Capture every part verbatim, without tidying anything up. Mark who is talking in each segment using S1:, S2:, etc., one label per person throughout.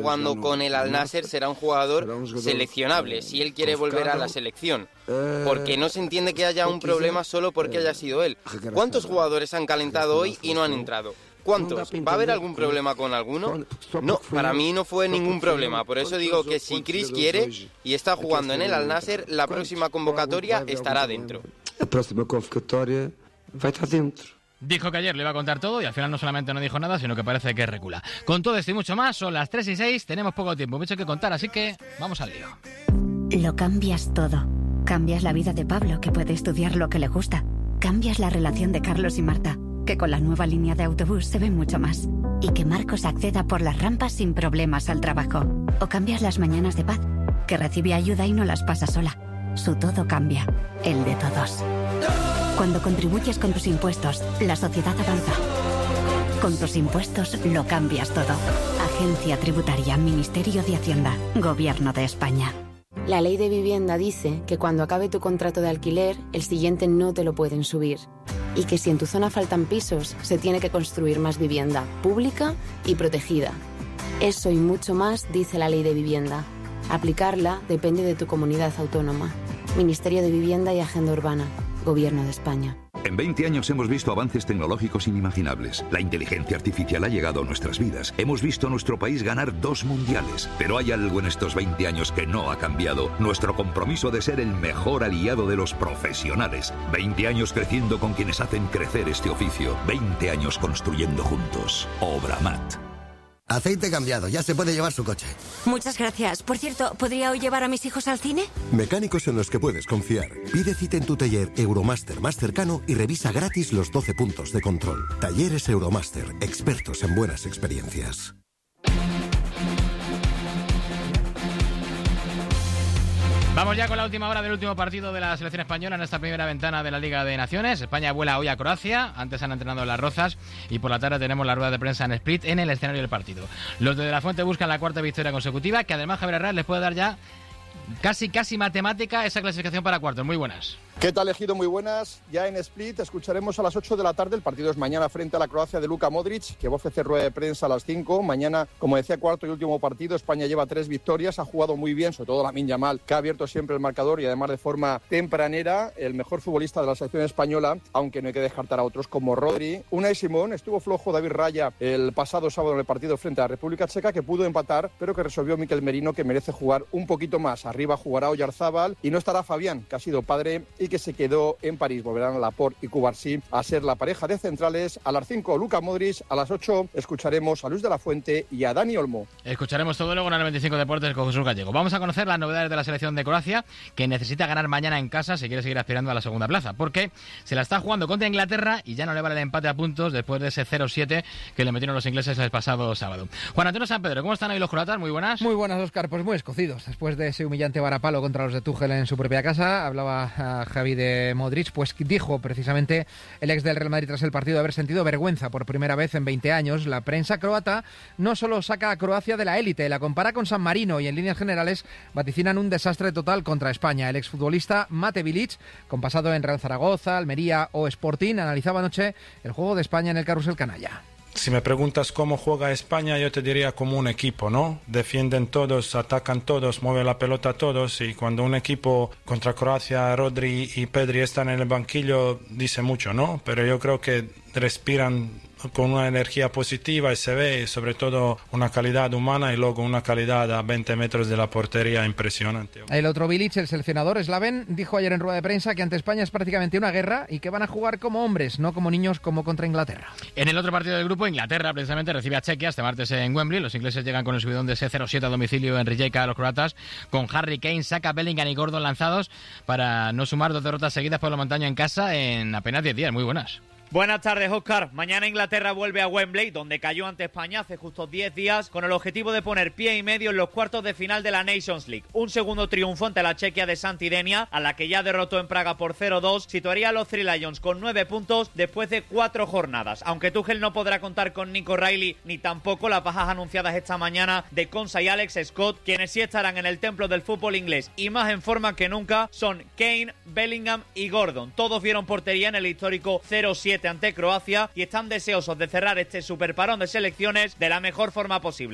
S1: jugando con el Al-Nassr será un jugador seleccionable si él quiere volver a la selección. Porque no se entiende que haya un problema solo porque haya sido él. ¿Cuántos jugadores han calentado hoy y no han entrado? ¿Cuántos? ¿Va a haber algún problema con alguno? No, para mí no fue ningún problema. Por eso digo que si Chris quiere y está jugando en el Al-Nassr, la próxima convocatoria estará dentro.
S2: La próxima convocatoria va a estar dentro.
S3: Dijo que ayer le iba a contar todo y al final no solamente no dijo nada, sino que parece que recula. Con todo esto y mucho más, son las tres y seis, tenemos poco tiempo, mucho que contar, así que vamos al lío.
S4: Lo cambias todo. Cambias la vida de Pablo, que puede estudiar lo que le gusta. Cambias la relación de Carlos y Marta, que con la nueva línea de autobús se ve mucho más. Y que Marcos acceda por las rampas sin problemas al trabajo. O cambias las mañanas de Paz, que recibe ayuda y no las pasa sola. Su todo cambia, el de todos. Cuando contribuyes con tus impuestos, la sociedad avanza. Con tus impuestos lo cambias todo. Agencia Tributaria, Ministerio de Hacienda, Gobierno de España.
S5: La ley de vivienda dice que cuando acabe tu contrato de alquiler, el siguiente no te lo pueden subir. Y que si en tu zona faltan pisos, se tiene que construir más vivienda, pública y protegida. Eso y mucho más dice la ley de vivienda. Aplicarla depende de tu comunidad autónoma. Ministerio de Vivienda y Agenda Urbana, Gobierno de España.
S6: En veinte años hemos visto avances tecnológicos inimaginables. La inteligencia artificial ha llegado a nuestras vidas. Hemos visto a nuestro país ganar dos mundiales. Pero hay algo en estos veinte años que no ha cambiado. Nuestro compromiso de ser el mejor aliado de los profesionales. veinte años creciendo con quienes hacen crecer este oficio. veinte años construyendo juntos. Obramat.
S7: Aceite cambiado, ya se puede llevar su coche.
S8: Muchas gracias. Por cierto, ¿podría hoy llevar a mis hijos al cine?
S9: Mecánicos en los que puedes confiar. Pide cita en tu taller Euromaster más cercano y revisa gratis los doce puntos de control. Talleres Euromaster, expertos en buenas experiencias.
S3: Vamos ya con la última hora del último partido de la selección española en esta primera ventana de la Liga de Naciones. España vuela hoy a Croacia, antes han entrenado en Las Rozas y por la tarde tenemos la rueda de prensa en Split en el escenario del partido. Los de De La Fuente buscan la cuarta victoria consecutiva, que además Javier Herrera les puede dar ya casi casi matemática esa clasificación para cuartos. Muy buenas.
S10: ¿Qué tal, Ejido? Muy buenas. Ya en Split escucharemos a las ocho de la tarde. El partido es mañana frente a la Croacia de Luka Modric, que va a ofrecer rueda de prensa a las cinco. Mañana, como decía, cuarto y último partido. España lleva tres victorias, ha jugado muy bien, sobre todo Lamine Yamal, que ha abierto siempre el marcador y además de forma tempranera, el mejor futbolista de la selección española, aunque no hay que descartar a otros como Rodri. Unai Simón, estuvo flojo David Raya el pasado sábado en el partido frente a la República Checa, que pudo empatar, pero que resolvió Mikel Merino, que merece jugar un poquito más. Arriba jugará Oyarzábal y no estará Fabián, que ha sido padre y que se quedó en París. Volverán a Laporte y Cubarsí a ser la pareja de centrales. A las cinco, Luka Modric. A las ocho escucharemos a Luis de la Fuente y a Dani Olmo.
S3: Escucharemos todo luego en el veinticinco Deportes con Jesús Gallego. Vamos a conocer las novedades de la selección de Croacia, que necesita ganar mañana en casa si quiere seguir aspirando a la segunda plaza, porque se la está jugando contra Inglaterra y ya no le vale el empate a puntos después de ese cero siete que le metieron los ingleses el pasado sábado. Juan Antonio San Pedro, ¿cómo están hoy los croatas? Muy buenas.
S11: Muy buenas, Óscar. Pues muy escocidos. Después de ese humillante varapalo contra los de Tuchel en su propia casa, hablaba a Javi de Modric, pues dijo precisamente el ex del Real Madrid tras el partido de haber sentido vergüenza por primera vez en veinte años. La prensa croata no solo saca a Croacia de la élite, la compara con San Marino y en líneas generales vaticinan un desastre total contra España. El exfutbolista Mate Bilic, con pasado en Real Zaragoza, Almería o Sporting, analizaba anoche el juego de España en el carrusel canalla.
S12: Si me preguntas cómo juega España, yo te diría como un equipo, ¿no? Defienden todos, atacan todos, mueven la pelota todos, y cuando un equipo contra Croacia, Rodri y Pedri están en el banquillo, dice mucho, ¿no? Pero yo creo que respiran con una energía positiva y se ve sobre todo una calidad humana y luego una calidad a veinte metros de la portería impresionante.
S11: El otro Bilic, el seleccionador Slaven, dijo ayer en rueda de prensa que ante España es prácticamente una guerra y que van a jugar como hombres, no como niños como contra Inglaterra.
S3: En el otro partido del grupo, Inglaterra precisamente recibe a Chequia este martes en Wembley. Los ingleses llegan con el subidón de ese cero siete a domicilio en Rijeka a los croatas, con Harry Kane, Saka, Bellingham y Gordon lanzados para no sumar dos derrotas seguidas por la montaña en casa en apenas diez días. Muy buenas.
S13: Buenas tardes, Óscar. Mañana Inglaterra vuelve a Wembley, donde cayó ante España hace justo diez días, con el objetivo de poner pie y medio en los cuartos de final de la Nations League. Un segundo triunfo ante la Chequia de Santidenia, a la que ya derrotó en Praga por cero dos, situaría a los Three Lions con nueve puntos después de cuatro jornadas. Aunque Tuchel no podrá contar con Nico Riley ni tampoco las bajas anunciadas esta mañana de Konsa y Alex Scott, quienes sí estarán en el templo del fútbol inglés y más en forma que nunca son Kane, Bellingham y Gordon. Todos vieron portería en el histórico cero siete ante Croacia y están deseosos de cerrar este superparón de selecciones de la mejor forma posible.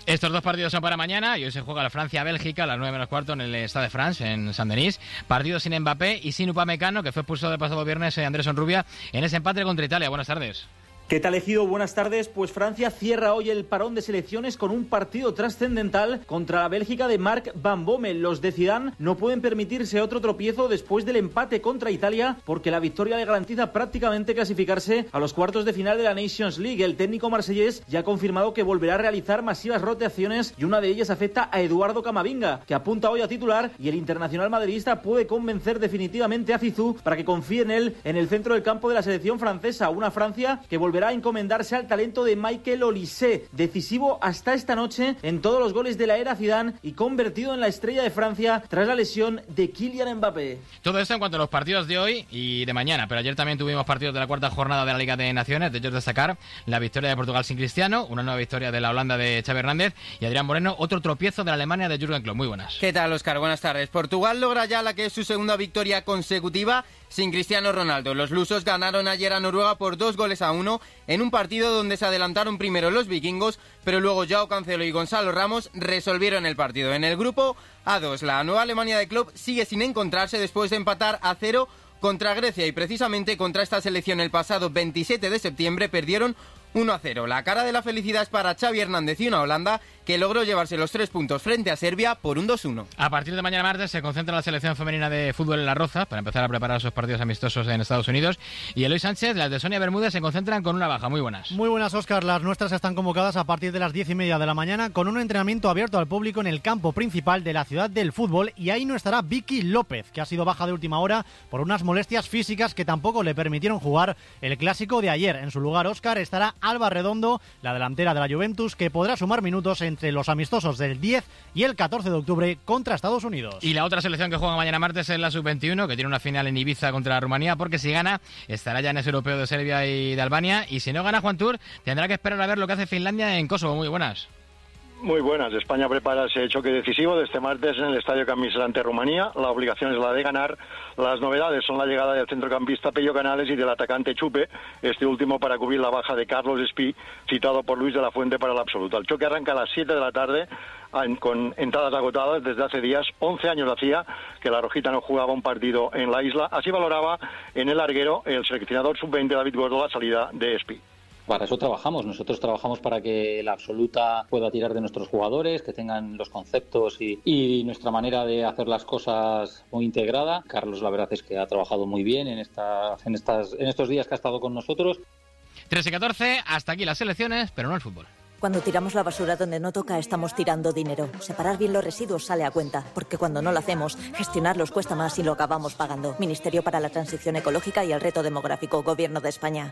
S3: Estos dos partidos son para mañana y hoy se juega la Francia-Bélgica a las nueve menos cuarto en el Stade de France, en Saint-Denis. Partido sin Mbappé y sin Upamecano, que fue expulsado el pasado viernes Andrés Onrubia en ese empate contra Italia. Buenas tardes.
S14: ¿Qué tal, Ejido? Buenas tardes. Pues Francia cierra hoy el parón de selecciones con un partido trascendental contra la Bélgica de Marc Van Bommel. Los de Zidane no pueden permitirse otro tropiezo después del empate contra Italia, porque la victoria le garantiza prácticamente clasificarse a los cuartos de final de la Nations League. El técnico marsellés ya ha confirmado que volverá a realizar masivas rotaciones y una de ellas afecta a Eduardo Camavinga, que apunta hoy a titular, y el internacional madridista puede convencer definitivamente a Zizou para que confíe en él en el centro del campo de la selección francesa. Una Francia que volverá a encomendarse al talento de Michael Olise, decisivo hasta esta noche en todos los goles de la era Zidane y convertido en la estrella de Francia tras la lesión de Kylian Mbappé.
S3: Todo esto en cuanto a los partidos de hoy y de mañana, pero ayer también tuvimos partidos de la cuarta jornada de la Liga de Naciones. De ellos destacar la victoria de Portugal sin Cristiano, una nueva victoria de la Holanda de Xavi Hernández y Adrián Moreno, otro tropiezo de la Alemania de Jürgen Klopp. Muy buenas.
S1: ¿Qué tal, Óscar? Buenas tardes. Portugal logra ya la que es su segunda victoria consecutiva sin Cristiano Ronaldo. Los lusos ganaron ayer a Noruega por dos goles a uno en un partido donde se adelantaron primero los vikingos, pero luego Joao Cancelo y Gonzalo Ramos resolvieron el partido. En el grupo A dos, la nueva Alemania de Klopp sigue sin encontrarse después de empatar a cero contra Grecia y precisamente contra esta selección el pasado veintisiete de septiembre perdieron uno a cero. La cara de la felicidad es para Xavi Hernández y una Holanda que logró llevarse los tres puntos frente a Serbia por un dos uno.
S3: A partir de mañana martes se concentra la selección femenina de fútbol en La Rozas para empezar a preparar sus partidos amistosos en Estados Unidos. Y Eloy Sánchez, las de Sonia Bermúdez, se concentran con una baja. Muy buenas.
S15: Muy buenas, Óscar. Las nuestras están convocadas a partir de las diez y media de la mañana con un entrenamiento abierto al público en el campo principal de la ciudad del fútbol, y ahí no estará Vicky López, que ha sido baja de última hora por unas molestias físicas que tampoco le permitieron jugar el clásico de ayer. En su lugar, Óscar, estará Alba Redondo, la delantera de la Juventus, que podrá sumar minutos entre los amistosos del diez y el catorce de octubre contra Estados Unidos.
S3: Y la otra selección que juega mañana martes es la sub veintiuno, que tiene una final en Ibiza contra Rumanía, porque si gana estará ya en ese europeo de Serbia y de Albania, y si no gana Juan Tur tendrá que esperar a ver lo que hace Finlandia en Kosovo. Muy buenas.
S16: Muy buenas. España prepara ese choque decisivo de este martes en el Estadio Camisel ante Rumanía. La obligación es la de ganar. Las novedades son la llegada del centrocampista Pello Canales y del atacante Chupe, este último para cubrir la baja de Carlos Espí, citado por Luis de la Fuente para la absoluta. El choque arranca a las siete de la tarde con entradas agotadas desde hace días. once años hacía que la Rojita no jugaba un partido en la isla. Así valoraba en el larguero el seleccionador sub veinte David Gordo la salida de Espí.
S17: Para eso trabajamos, nosotros trabajamos para que la absoluta pueda tirar de nuestros jugadores, que tengan los conceptos y, y nuestra manera de hacer las cosas muy integrada. Carlos, la verdad es que ha trabajado muy bien en, esta, en, estas, en estos días que ha estado con nosotros.
S3: tres y catorce, hasta aquí las selecciones, pero no el fútbol.
S8: Cuando tiramos la basura donde no toca, estamos tirando dinero. Separar bien los residuos sale a cuenta, porque cuando no lo hacemos, gestionarlos cuesta más y lo acabamos pagando. Ministerio para la Transición Ecológica y el Reto Demográfico, Gobierno de España.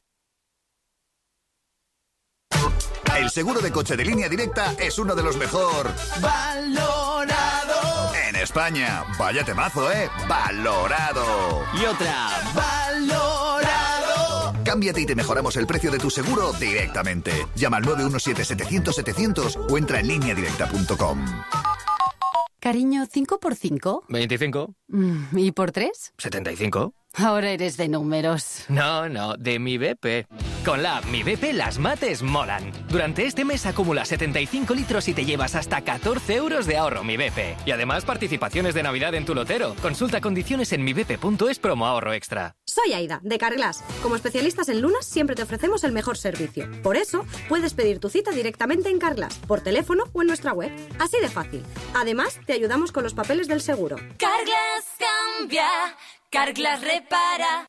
S18: El seguro de coche de Línea Directa es uno de los mejor valorado en España. Vaya temazo, ¿eh? Valorado.
S19: Y otra, valorado.
S18: Cámbiate y te mejoramos el precio de tu seguro directamente. Llama al nueve uno siete, setecientos, setecientos o entra en línea directa punto com.
S20: Cariño, ¿cinco por cinco?
S21: veinticinco.
S20: ¿Y por tres?
S21: setenta y cinco.
S20: Ahora eres de números.
S21: No, no, de Mi B P. Con la app Mi B P las mates molan. Durante este mes acumula setenta y cinco litros y te llevas hasta catorce euros de ahorro Mi B P. Y además participaciones de Navidad en tu lotero. Consulta condiciones en mi b p punto es promo ahorro extra.
S22: Soy Aida, de Carglass. Como especialistas en lunas siempre te ofrecemos el mejor servicio. Por eso, puedes pedir tu cita directamente en Carglass, por teléfono o en nuestra web. Así de fácil. Además, te ayudamos con los papeles del seguro.
S23: Carglass cambia, Carglass repara.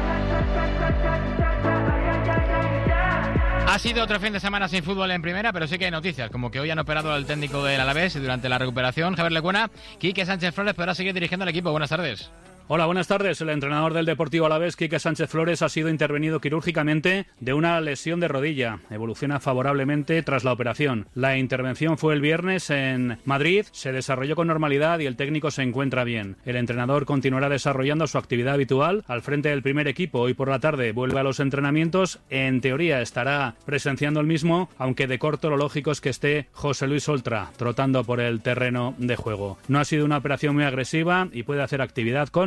S3: Ha sido otro fin de semana sin fútbol en primera, pero sí que hay noticias, como que hoy han operado al técnico del Alavés y durante la recuperación, Javier Lecuona, Quique Sánchez Flores podrá seguir dirigiendo al equipo. Buenas tardes.
S24: Hola, buenas tardes. El entrenador del Deportivo Alavés, Quique Sánchez Flores, ha sido intervenido quirúrgicamente de una lesión de rodilla. Evoluciona favorablemente tras la operación. La intervención fue el viernes en Madrid, se desarrolló con normalidad y el técnico se encuentra bien. El entrenador continuará desarrollando su actividad habitual al frente del primer equipo. Hoy por la tarde vuelve a los entrenamientos. En teoría estará presenciando el mismo, aunque de corto lo lógico es que esté José Luis Oltra trotando por el terreno de juego. No ha sido una operación muy agresiva y puede hacer actividad con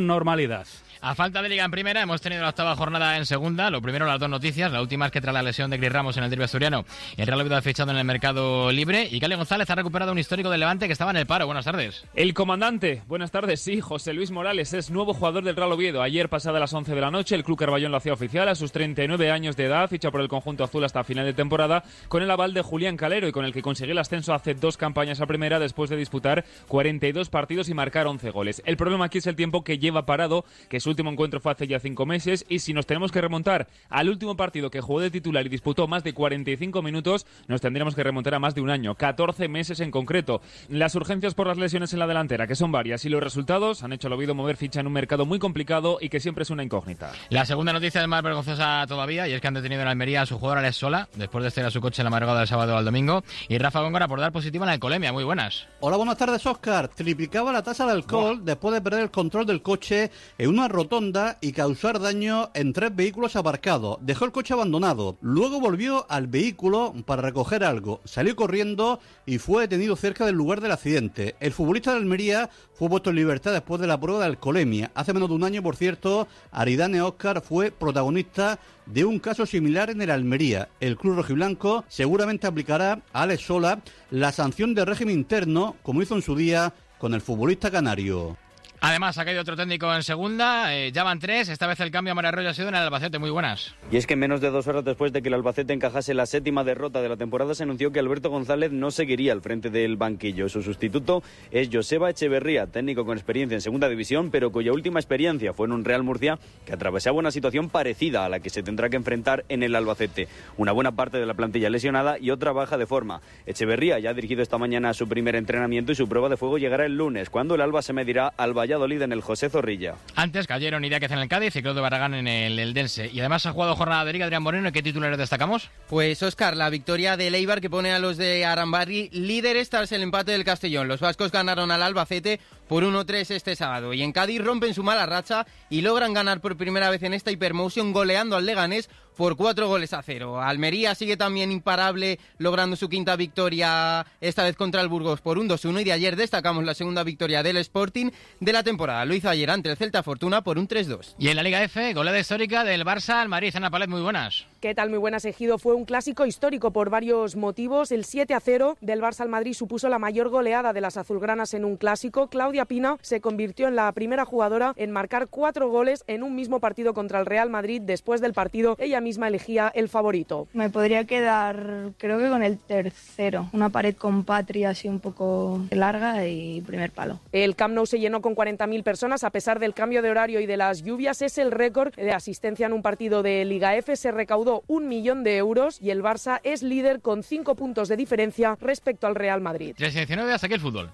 S24: con normalidad.
S3: A falta de Liga en Primera, hemos tenido la octava jornada en Segunda. Lo primero, las dos noticias. La última es que tras la lesión de Cris Ramos en el derbi asturiano, el Real Oviedo ha fichado en el mercado libre y Cali González ha recuperado un histórico del Levante que estaba en el paro. Buenas tardes.
S2: El comandante, buenas tardes, sí, José Luis Morales es nuevo jugador del Real Oviedo. Ayer, pasada las once de la noche, el Club Carballón lo hacía oficial. A sus treinta y nueve años de edad, ficha por el conjunto azul hasta final de temporada, con el aval de Julián Calero y con el que consiguió el ascenso hace dos campañas a Primera después de disputar cuarenta y dos partidos y marcar once goles. El problema aquí es el tiempo que lleva parado, que su último encuentro fue hace ya cinco meses, y si nos tenemos que remontar al último partido que jugó de titular y disputó más de cuarenta y cinco minutos, nos tendríamos que remontar a más de un año, catorce meses en concreto. Las urgencias por las lesiones en la delantera, que son varias, y los resultados han hecho al Oviedo mover ficha en un mercado muy complicado y que siempre es una incógnita.
S3: La segunda noticia es más vergonzosa todavía, y es que han detenido en Almería a su jugador Alex Sola, después de estar a su coche en la madrugada del sábado al domingo, y Rafa Góngora por dar positiva en la alcoholemia. Muy buenas.
S4: Hola, buenas tardes, Óscar. Triplicaba la tasa de alcohol Buah. después de perder el control del coche en una rotonda y causar daño en tres vehículos aparcados. Dejó el coche abandonado. Luego volvió al vehículo para recoger algo. Salió corriendo y fue detenido cerca del lugar del accidente. El futbolista de Almería fue puesto en libertad después de la prueba de alcoholemia. Hace menos de un año, por cierto, Aridane Óscar fue protagonista de un caso similar en el Almería. El club rojiblanco seguramente aplicará a Alex Sola la sanción de régimen interno, como hizo en su día con el futbolista canario.
S3: Además, ha caído otro técnico en segunda, eh, ya van tres, esta vez el cambio a María Arroyo ha sido en el Albacete. Muy buenas.
S5: Y es que menos de dos horas después de que el Albacete encajase la séptima derrota de la temporada, se anunció que Alberto González no seguiría al frente del banquillo. Su sustituto es Joseba Echeverría, técnico con experiencia en segunda división, pero cuya última experiencia fue en un Real Murcia que atravesaba una situación parecida a la que se tendrá que enfrentar en el Albacete. Una buena parte de la plantilla lesionada y otra baja de forma. Echeverría ya ha dirigido esta mañana su primer entrenamiento y su prueba de fuego llegará el lunes, cuando el Alba se medirá al Valladolid en el José Zorrilla.
S3: Antes cayeron Idiáquez en el Cádiz y Claudio Barragán en el Eldense. Y además ha jugado jornada de Liga Adrián Moreno. ¿Y qué titulares destacamos?
S1: Pues Óscar, la victoria del Eibar que pone a los de Arambarri líderes tras el empate del Castellón. Los vascos ganaron al Albacete por uno tres este sábado. Y en Cádiz rompen su mala racha y logran ganar por primera vez en esta Hypermotion goleando al Leganés por cuatro goles a cero. Almería sigue también imparable, logrando su quinta victoria, esta vez contra el Burgos por un dos uno. Y de ayer destacamos la segunda victoria del Sporting de la temporada. Lo hizo ayer ante el Celta Fortuna por un tres dos.
S3: Y en la Liga F, goleada histórica del Barça al Madrid. Ana Palet, muy buenas.
S19: ¿Qué tal? Muy buenas, Ejido. Fue un clásico histórico por varios motivos. El siete a cero del Barça al Madrid supuso la mayor goleada de las azulgranas en un clásico. Claudia Pina se convirtió en la primera jugadora en marcar cuatro goles en un mismo partido contra el Real Madrid. Después del partido, ella misma elegía el favorito.
S25: Me podría quedar, creo que con el tercero. Una pared con Patria así un poco larga y primer palo.
S19: El Camp Nou se llenó con cuarenta mil personas a pesar del cambio de horario y de las lluvias. Es el récord de asistencia en un partido de Liga F. Se recaudó un millón de euros y el Barça es líder con cinco puntos de diferencia respecto al Real Madrid.
S3: tres diecinueve, hasta aquí el fútbol.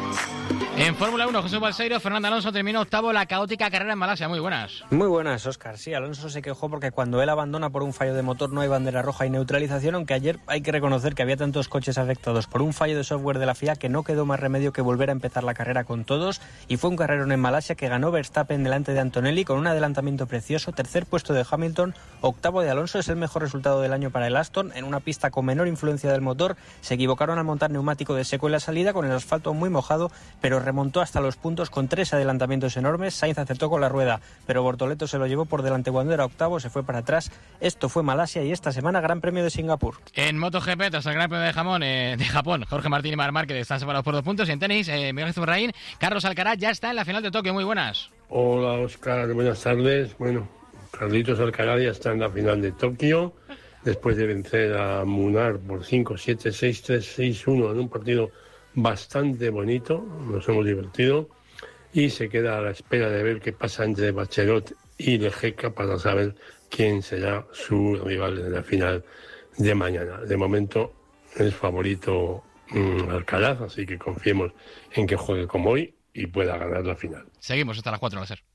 S3: En Fórmula uno, José Balseiro, Fernando Alonso terminó octavo la caótica carrera en Malasia. Muy buenas.
S26: Muy buenas, Óscar. Sí, Alonso se quejó porque cuando él abandona por un fallo de motor no hay bandera roja y neutralización, aunque ayer hay que reconocer que había tantos coches afectados por un fallo de software de la F I A que no quedó más remedio que volver a empezar la carrera con todos, y fue un carrerón en Malasia que ganó Verstappen delante de Antonelli con un adelantamiento precioso, tercer puesto de Hamilton, octavo de Alonso. Es el mejor resultado del año para el Aston en una pista con menor influencia del motor. Se equivocaron al montar neumático de seco en la salida con el asfalto muy mojado, pero remontó hasta los puntos con tres adelantamientos enormes. Sainz acertó con la rueda, pero Bortoleto se lo llevó por delante cuando era octavo, se fue para atrás. Esto fue Malasia y esta semana Gran Premio de Singapur.
S3: En MotoGP, tras el Gran Premio de, Jamón, eh, de Japón, Jorge Martín y Marc Márquez están separados por dos puntos. Y en tenis, eh, Miguel Zurraín, Carlos Alcaraz ya está en la final de Tokio. Muy buenas.
S27: Hola, Óscar, buenas tardes. Bueno, Carlitos Alcaraz ya está en la final de Tokio después de vencer a Munar por cinco siete, seis tres, seis uno en un partido bastante bonito. Nos hemos divertido y se queda a la espera de ver qué pasa entre Bachelot y Lejeca para saber quién será su rival en la final de mañana. De momento es favorito mmm, Alcaraz, así que confiemos en que juegue como hoy y pueda ganar la final.
S3: Seguimos hasta las cuatro, va a ser.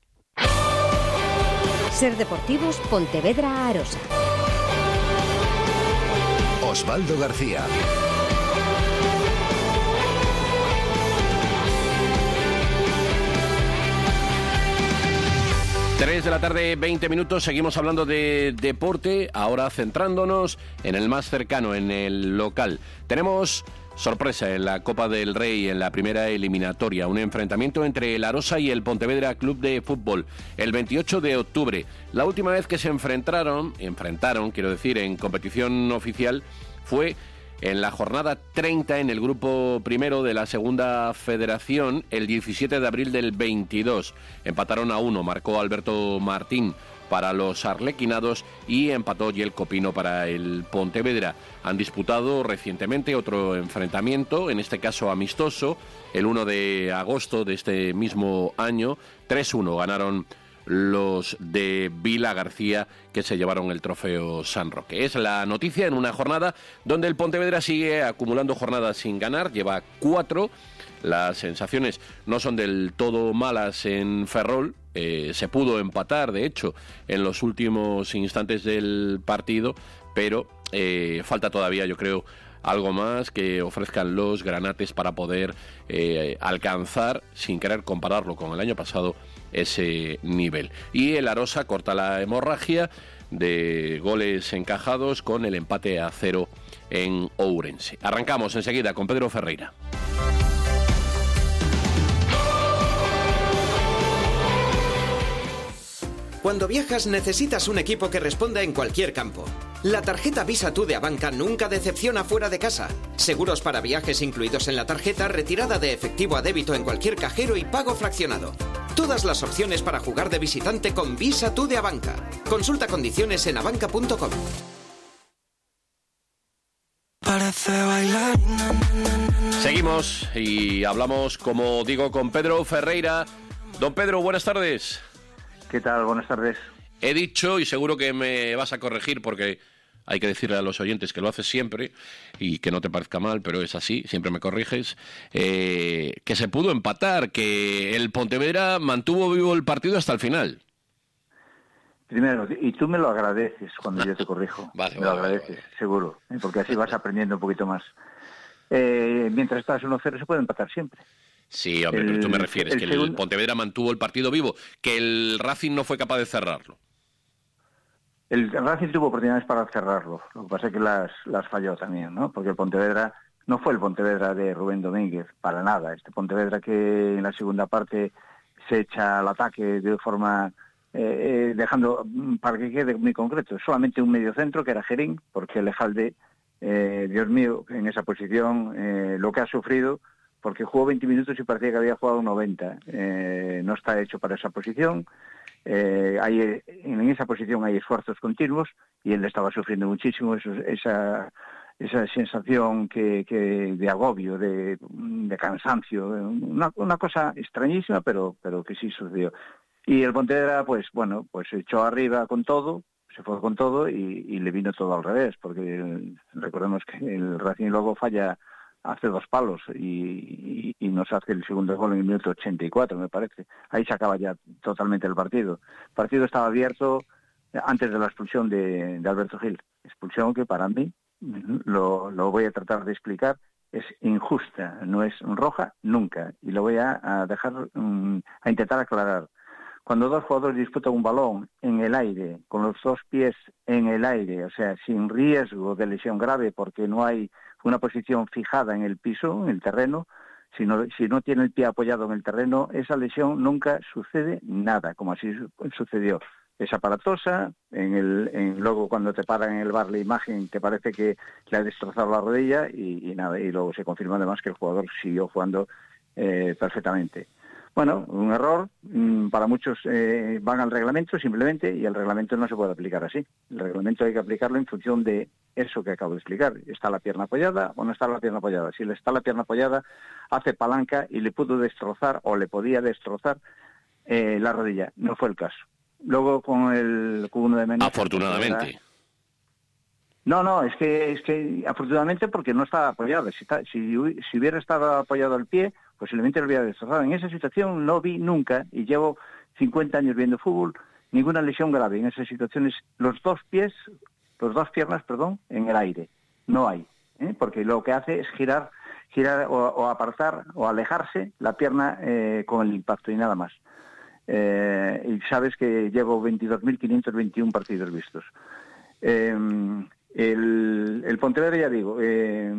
S28: Ser Deportivos, Pontevedra, Arosa.
S18: Osvaldo García.
S29: tres de la tarde, veinte minutos, seguimos hablando de deporte, ahora centrándonos en el más cercano, en el local. Tenemos Sorpresa en la Copa del Rey en la primera eliminatoria, un enfrentamiento entre el Arosa y el Pontevedra Club de Fútbol el veintiocho de octubre. La última vez que se enfrentaron, enfrentaron, quiero decir, en competición oficial fue en la jornada treinta en el grupo primero de la segunda federación el diecisiete de abril del veintidós. Empataron a uno, marcó Alberto Martín para los arlequinados y empató Yel Copino para el Pontevedra. Han disputado recientemente otro enfrentamiento, en este caso amistoso, el uno de agosto de este mismo año. tres uno ganaron los de Vila García, que se llevaron el trofeo San Roque. Es la noticia en una jornada donde el Pontevedra sigue acumulando jornadas sin ganar, lleva cuatro. Las sensaciones no son del todo malas en Ferrol. Eh, se pudo empatar, de hecho, en los últimos instantes del partido, pero eh, falta todavía, yo creo, algo más que ofrezcan los granates para poder eh, alcanzar, sin querer compararlo con el año pasado, ese nivel. Y el Arosa corta la hemorragia de goles encajados con el empate a cero en Ourense. Arrancamos enseguida con Pedro Ferreira.
S6: Cuando viajas necesitas un equipo que responda en cualquier campo. La tarjeta Visa Tú de Abanca nunca decepciona fuera de casa. Seguros para viajes incluidos en la tarjeta, retirada de efectivo a débito en cualquier cajero y pago fraccionado. Todas las opciones para jugar de visitante con Visa Tú de Abanca. Consulta condiciones en abanca punto com.
S29: Seguimos y hablamos, como digo, con Pedro Ferreira. Don Pedro, buenas tardes.
S7: ¿Qué tal? Buenas tardes.
S29: He dicho, y seguro que me vas a corregir porque hay que decirle a los oyentes que lo haces siempre y que no te parezca mal, pero es así, siempre me corriges, eh, que se pudo empatar, que el Pontevedra mantuvo vivo el partido hasta el final.
S7: Primero, y tú me lo agradeces cuando yo te corrijo.
S29: Vale,
S7: me
S29: vale,
S7: lo agradeces,
S29: vale, vale.
S7: Seguro, ¿eh? Porque así vas aprendiendo un poquito más. Eh, mientras estás uno cero se puede empatar siempre.
S29: Sí, hombre, el, pero tú me refieres el que segundo... el Pontevedra mantuvo el partido vivo, que el Racing no fue capaz de cerrarlo.
S7: El Racing tuvo oportunidades para cerrarlo, lo que pasa es que las, las falló también, ¿no? Porque el Pontevedra no fue el Pontevedra de Rubén Domínguez, para nada. Este Pontevedra que en la segunda parte se echa al ataque de forma, eh, dejando, para que quede muy concreto, solamente un mediocentro que era Gerín, porque Lejalde, eh, Dios mío, en esa posición, eh, lo que ha sufrido, porque jugó veinte minutos y parecía que había jugado noventa. Eh, no está hecho para esa posición. Eh, hay, en esa posición hay esfuerzos continuos y él estaba sufriendo muchísimo eso, esa, esa sensación que, que de agobio, de, de cansancio, una, una cosa extrañísima, pero, pero que sí sucedió. Y el Pontevedra, pues bueno, pues se echó arriba con todo, se fue con todo y, y le vino todo al revés, porque recordemos que el Racing luego falla hace dos palos y, y, y nos hace el segundo gol en el minuto ochenta y cuatro, me parece. Ahí se acaba ya totalmente el partido. El partido estaba abierto antes de la expulsión de, de Alberto Gil. Expulsión que para mí, lo, lo voy a tratar de explicar, es injusta, no es roja nunca. Y lo voy a, a dejar, um, a intentar aclarar. Cuando dos jugadores disputan un balón en el aire, con los dos pies en el aire, o sea, sin riesgo de lesión grave porque no hay una posición fijada en el piso, en el terreno, si no, si no tiene el pie apoyado en el terreno, esa lesión nunca sucede nada, como así sucedió. Es aparatosa, en el, en, luego cuando te paran en el bar la imagen te parece que le ha destrozado la rodilla y, y nada, y luego se confirma además que el jugador siguió jugando eh, perfectamente. Bueno, un error, para muchos eh, van al reglamento simplemente y el reglamento no se puede aplicar así. El reglamento hay que aplicarlo en función de eso que acabo de explicar. ¿Está la pierna apoyada o no está la pierna apoyada? Si le está la pierna apoyada, hace palanca y le pudo destrozar o le podía destrozar eh, la rodilla. No fue el caso. Luego con el Q uno de Menezes...
S29: Afortunadamente.
S7: No, no, es que es que afortunadamente porque no estaba apoyado. Si, está, si, si hubiera estado apoyado el pie, posiblemente lo hubiera destrozado. En esa situación no vi nunca, y llevo cincuenta años viendo fútbol, ninguna lesión grave. En esas situaciones, los dos pies, los dos piernas, perdón, en el aire. No hay, ¿eh? Porque lo que hace es girar, girar o, o apartar o alejarse la pierna eh, con el impacto y nada más. Eh, y sabes que llevo veintidós mil quinientos veintiuno partidos vistos. Eh, El, el Pontevedra, ya digo, eh,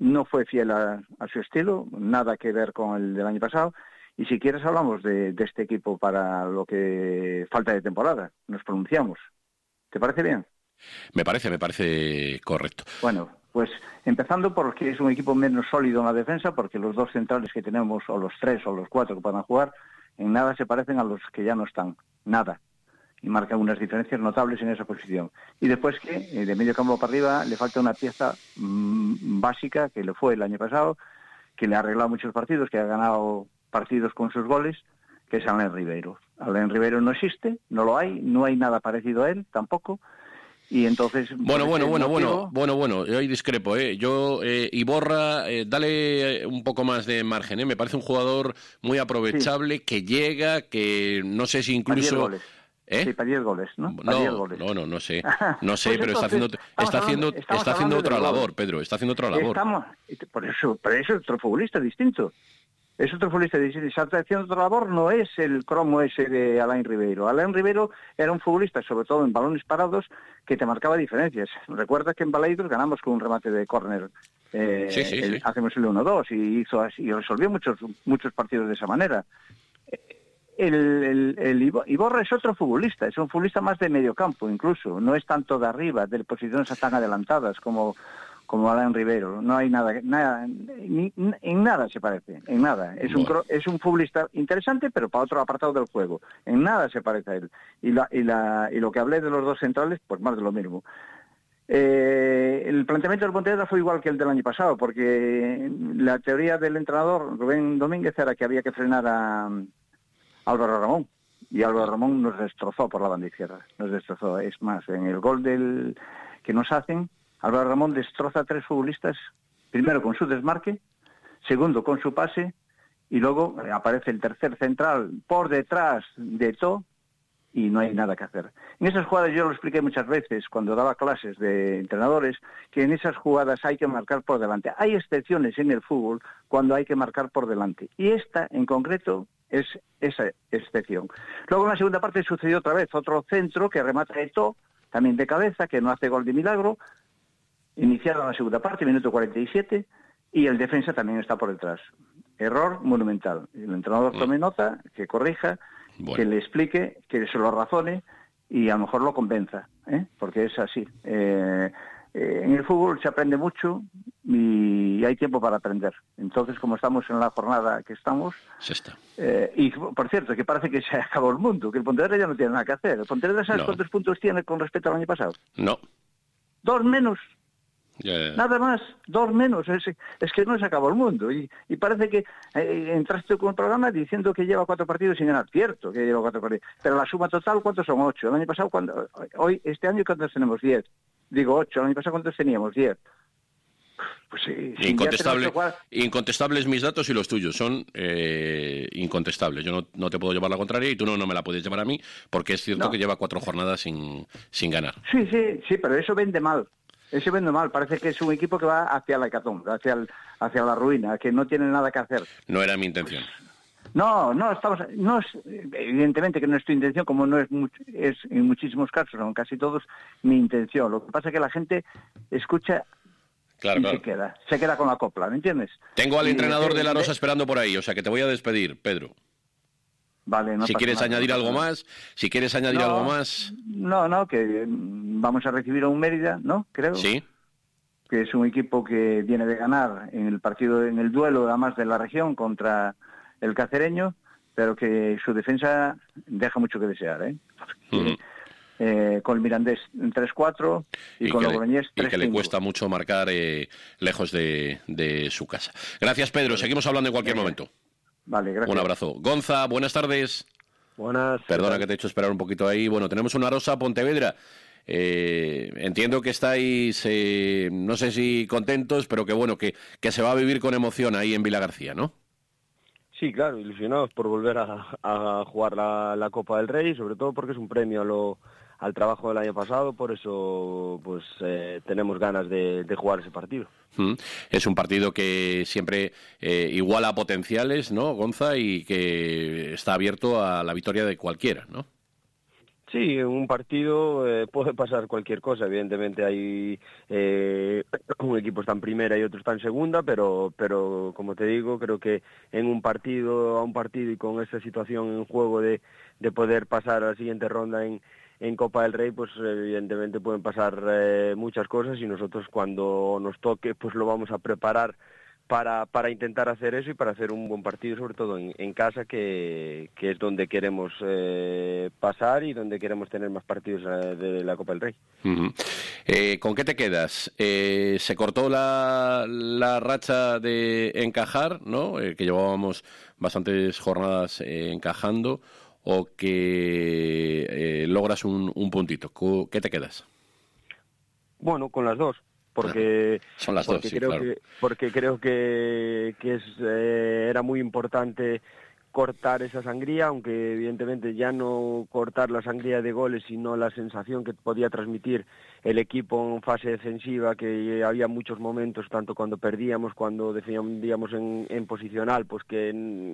S7: no fue fiel a, a su estilo, nada que ver con el del año pasado. Y si quieres hablamos de, de este equipo para lo que falta de temporada. Nos pronunciamos. ¿Te parece bien?
S29: Me parece, me parece correcto.
S7: Bueno, pues empezando porque es un equipo menos sólido en la defensa, porque los dos centrales que tenemos, o los tres o los cuatro que puedan jugar, en nada se parecen a los que ya no están. Nada. Y marcan unas diferencias notables en esa posición. Y después que eh, de medio campo para arriba le falta una pieza mmm, básica, que le fue el año pasado, que le ha arreglado muchos partidos, que ha ganado partidos con sus goles, que es Alain Ribeiro. Alain Ribeiro no existe, no lo hay, no hay nada parecido a él tampoco. Y entonces...
S29: Bueno, bueno, bueno,
S7: motivo...
S29: bueno, bueno, bueno, yo ahí discrepo, ¿eh? Yo, eh, Iborra, eh, dale un poco más de margen, ¿eh? Me parece un jugador muy aprovechable, sí. que llega, que no sé si incluso...
S7: ¿Eh? Sí, para diez goles, ¿no?
S29: No,
S7: diez goles.
S29: no, no, no sé, no sé,
S7: pues
S29: pero
S7: entonces,
S29: está haciendo, está haciendo,
S7: hablando,
S29: está haciendo otra labor,
S7: gol.
S29: Pedro, está haciendo otra labor.
S7: Estamos, por eso, por eso es otro futbolista distinto. Es otro futbolista distinto. Está haciendo otra labor, no es el cromo ese de Alain Ribeiro. Alain Ribeiro era un futbolista, sobre todo en balones parados, que te marcaba diferencias. Recuerda que en Baleidos ganamos con un remate de córner. Eh,
S29: sí, sí,
S7: el,
S29: sí.
S7: Hacemos el uno dos y hizo así, y resolvió muchos, muchos partidos de esa manera. El, el, el Iborra es otro futbolista, es un futbolista más de medio campo incluso, no es tanto de arriba, de posiciones tan adelantadas como, como Alain Ribeiro, no hay nada, nada ni, en nada se parece, en nada, es un, bueno. es un futbolista interesante pero para otro apartado del juego, en nada se parece a él, y, la, y, la, y lo que hablé de los dos centrales, pues más de lo mismo. Eh, el planteamiento del Pontevedra fue igual que el del año pasado, porque la teoría del entrenador Rubén Domínguez era que había que frenar a Álvaro Ramón, y Álvaro Ramón nos destrozó por la banda izquierda, nos destrozó. Es más, en el gol del que nos hacen, Álvaro Ramón destroza a tres futbolistas, primero con su desmarque, segundo con su pase, y luego aparece el tercer central por detrás de To, y no hay nada que hacer. En esas jugadas yo lo expliqué muchas veces cuando daba clases de entrenadores, que en esas jugadas hay que marcar por delante. Hay excepciones en el fútbol cuando hay que marcar por delante, y esta en concreto es esa excepción. Luego en la segunda parte sucedió otra vez otro centro que remata Eto'o, también de cabeza, que no hace gol de milagro, iniciada la segunda parte, minuto cuarenta y siete, y el defensa también está por detrás. Error monumental. El entrenador tome nota, que corrija, bueno. que le explique, que se lo razone y a lo mejor lo convenza, ¿eh? Porque es así. Eh, eh, en el fútbol se aprende mucho y hay tiempo para aprender. Entonces, como estamos en la jornada que estamos...
S29: Sexta.
S7: Eh, y, por cierto, que parece que se acabó el mundo, que el Pontevedra ya no tiene nada que hacer. ¿El Pontevedra sabes no. cuántos puntos tiene con respecto al año pasado?
S29: No.
S7: Dos menos.
S29: Yeah.
S7: Nada más, dos menos. Es, es que no se acabó el mundo. Y, y parece que eh, entraste con el programa diciendo que lleva cuatro partidos sin ganar. Cierto que lleva cuatro partidos. Pero la suma total, ¿cuántos son? Ocho. El año pasado, cuando, hoy, este año, ¿cuántos tenemos? Diez. Digo ocho. El año pasado, ¿cuántos teníamos? Diez. Pues sí,
S29: Incontestable, incontestables mis datos y los tuyos son eh, incontestables. Yo no, no te puedo llevar la contraria y tú no, no me la puedes llevar a mí, porque es cierto no. que lleva cuatro jornadas sin, sin ganar.
S7: Sí, sí, sí, pero eso vende mal. Eso vende mal. Parece que es un equipo que va hacia la hecatombe, hacia, el, hacia la ruina, que no tiene nada que hacer.
S29: No era mi intención.
S7: No, no, estamos, no es, evidentemente que no es tu intención, como no es, mucho, es en muchísimos casos, en casi todos, mi intención. Lo que pasa es que la gente escucha...
S29: Claro,
S7: y
S29: claro.
S7: se queda, se queda con la copla, ¿me entiendes?
S29: Tengo al
S7: y
S29: entrenador
S7: de,
S29: de La Rosa
S7: de...
S29: esperando por ahí, o sea que te voy a despedir, Pedro.
S7: Vale, no
S29: si
S7: pasa
S29: quieres
S7: nada,
S29: añadir
S7: no
S29: algo
S7: nada.
S29: más, si quieres añadir
S7: no,
S29: algo más.
S7: No, no, que vamos a recibir a un Mérida, ¿no? Creo.
S29: Sí.
S7: Que es un equipo que viene de ganar en el partido, en el duelo además de la región contra el Cacereño, pero que su defensa deja mucho que desear, ¿eh? Mm. Eh, con el Mirandés tres cuatro y, y con el Logroñés tres cinco.
S29: Y que le cuesta mucho marcar eh, lejos de, de su casa. Gracias, Pedro. Seguimos hablando en cualquier
S7: vale.
S29: momento.
S7: Vale, gracias.
S29: Un abrazo. Gonza, buenas tardes.
S9: Buenas.
S29: Perdona que te he hecho esperar un poquito ahí. Bueno, tenemos una Rosa Pontevedra. Eh, entiendo que estáis, eh, no sé si contentos, pero que bueno, que, que se va a vivir con emoción ahí en Vilagarcía, ¿no?
S9: Sí, claro, ilusionados por volver a, a jugar la, la Copa del Rey, sobre todo porque es un premio a lo, al trabajo del año pasado, por eso pues eh, tenemos ganas de, de jugar ese partido.
S29: Mm. Es un partido que siempre eh, iguala potenciales, ¿no, Gonza? Y que está abierto a la victoria de cualquiera, ¿no?
S9: Sí, en un partido eh, puede pasar cualquier cosa. Evidentemente hay eh, un equipo está en primera y otro está en segunda, pero, pero como te digo, creo que en un partido, a un partido y con esa situación en juego de, de poder pasar a la siguiente ronda en, en Copa del Rey, pues evidentemente pueden pasar eh, muchas cosas y nosotros cuando nos toque pues lo vamos a preparar para, para intentar hacer eso y para hacer un buen partido, sobre todo en, en casa, que, que es donde queremos eh, pasar y donde queremos tener más partidos eh, de la Copa del Rey.
S29: Uh-huh. Eh, ¿Con qué te quedas? Eh, se cortó la, la racha de encajar, ¿no? Eh, que llevábamos bastantes jornadas eh, encajando, o que eh, logras un, un puntito. ¿Qué te quedas?
S9: Bueno, con las dos. Porque,
S29: Son las
S9: porque
S29: dos, sí,
S9: creo
S29: claro.
S9: que porque creo que, que es, eh, era muy importante cortar esa sangría, aunque evidentemente ya no cortar la sangría de goles, sino la sensación que podía transmitir el equipo en fase defensiva, que había muchos momentos, tanto cuando perdíamos, cuando defendíamos en, en posicional, pues que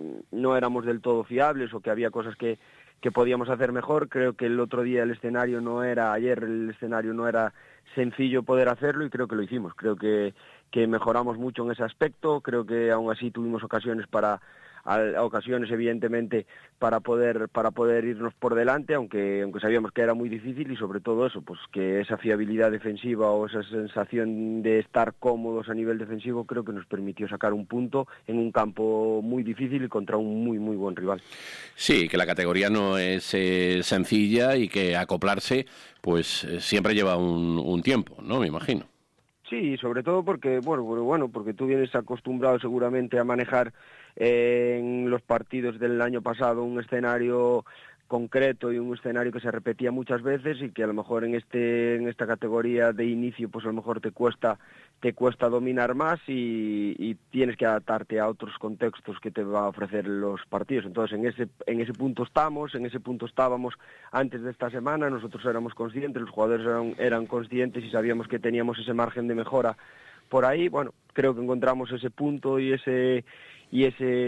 S9: no éramos del todo fiables o que había cosas que, que podíamos hacer mejor. Creo que el otro día el escenario no era, ayer el escenario no era sencillo poder hacerlo y creo que lo hicimos. Creo que, que mejoramos mucho en ese aspecto, creo que aún así tuvimos ocasiones para a ocasiones evidentemente para poder para poder irnos por delante, aunque aunque sabíamos que era muy difícil, y sobre todo eso, pues que esa fiabilidad defensiva o esa sensación de estar cómodos a nivel defensivo creo que nos permitió sacar un punto en un campo muy difícil y contra un muy muy buen rival.
S29: Sí, que la categoría no es eh, sencilla y que acoplarse pues eh, siempre lleva un, un tiempo, ¿no? Me imagino.
S9: Sí, sobre todo porque, bueno, bueno, porque tú vienes acostumbrado seguramente a manejar eh, en los partidos del año pasado un escenario concreto y un escenario que se repetía muchas veces y que a lo mejor en este en esta categoría de inicio pues a lo mejor te cuesta te cuesta dominar más y, y tienes que adaptarte a otros contextos que te va a ofrecer los partidos. Entonces en ese en ese punto estamos, en ese punto estábamos antes de esta semana. Nosotros éramos conscientes, los jugadores eran, eran conscientes y sabíamos que teníamos ese margen de mejora por ahí. Bueno, creo que encontramos ese punto y ese y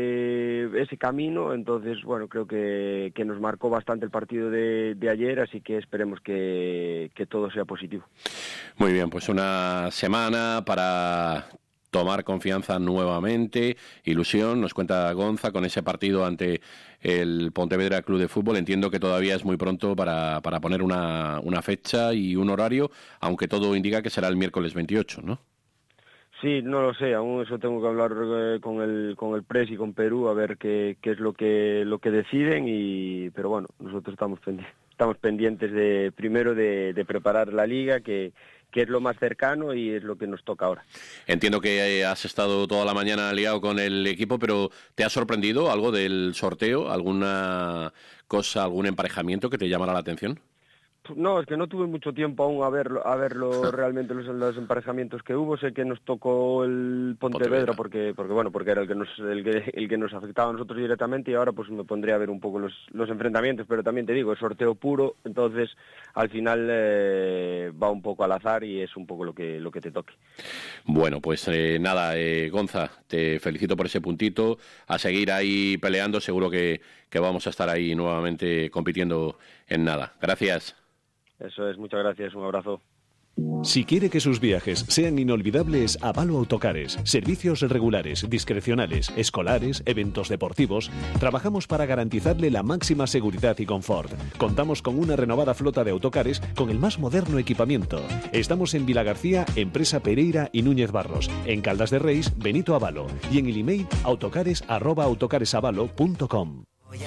S9: ese ese camino. Entonces, bueno, creo que, que nos marcó bastante el partido de, de ayer, así que esperemos que, que todo sea positivo.
S29: Muy bien, pues una semana para tomar confianza nuevamente, ilusión, nos cuenta Gonza con ese partido ante el Pontevedra Club de Fútbol. Entiendo que todavía es muy pronto para, para poner una, una fecha y un horario, aunque todo indica que será el miércoles veintiocho, ¿no?
S9: Sí, no lo sé, aún eso tengo que hablar eh, con el con el Pres y con Perú a ver qué, qué es lo que lo que deciden, y pero bueno, nosotros estamos pendientes, estamos pendientes de primero de, de preparar la liga, que que es lo más cercano y es lo que nos toca ahora.
S29: Entiendo que has estado toda la mañana liado con el equipo, pero ¿te ha sorprendido algo del sorteo? ¿Alguna cosa, algún emparejamiento que te llamara la atención?
S9: No, es que no tuve mucho tiempo aún a verlo, a verlo realmente los, los emparejamientos que hubo. Sé que nos tocó el Pontevedra porque, porque bueno, porque era el que nos, el que, el que nos afectaba a nosotros directamente, y ahora pues me pondré a ver un poco los, los enfrentamientos, pero también te digo, es sorteo puro, entonces al final eh, va un poco al azar y es un poco lo que, lo que te toque.
S29: Bueno, pues eh, nada, eh, Gonza, te felicito por ese puntito, a seguir ahí peleando, seguro que, que vamos a estar ahí nuevamente compitiendo en nada. Gracias.
S9: Eso es, muchas gracias, un abrazo.
S8: Si quiere que sus viajes sean inolvidables, Avalo Autocares. Servicios regulares, discrecionales, escolares, eventos deportivos. Trabajamos para garantizarle la máxima seguridad y confort. Contamos con una renovada flota de autocares con el más moderno equipamiento. Estamos en Vilagarcía, Empresa Pereira y Núñez Barros. En Caldas de Reis, Benito Avalo. Y en el email autocares arroba autocaresavalo punto com.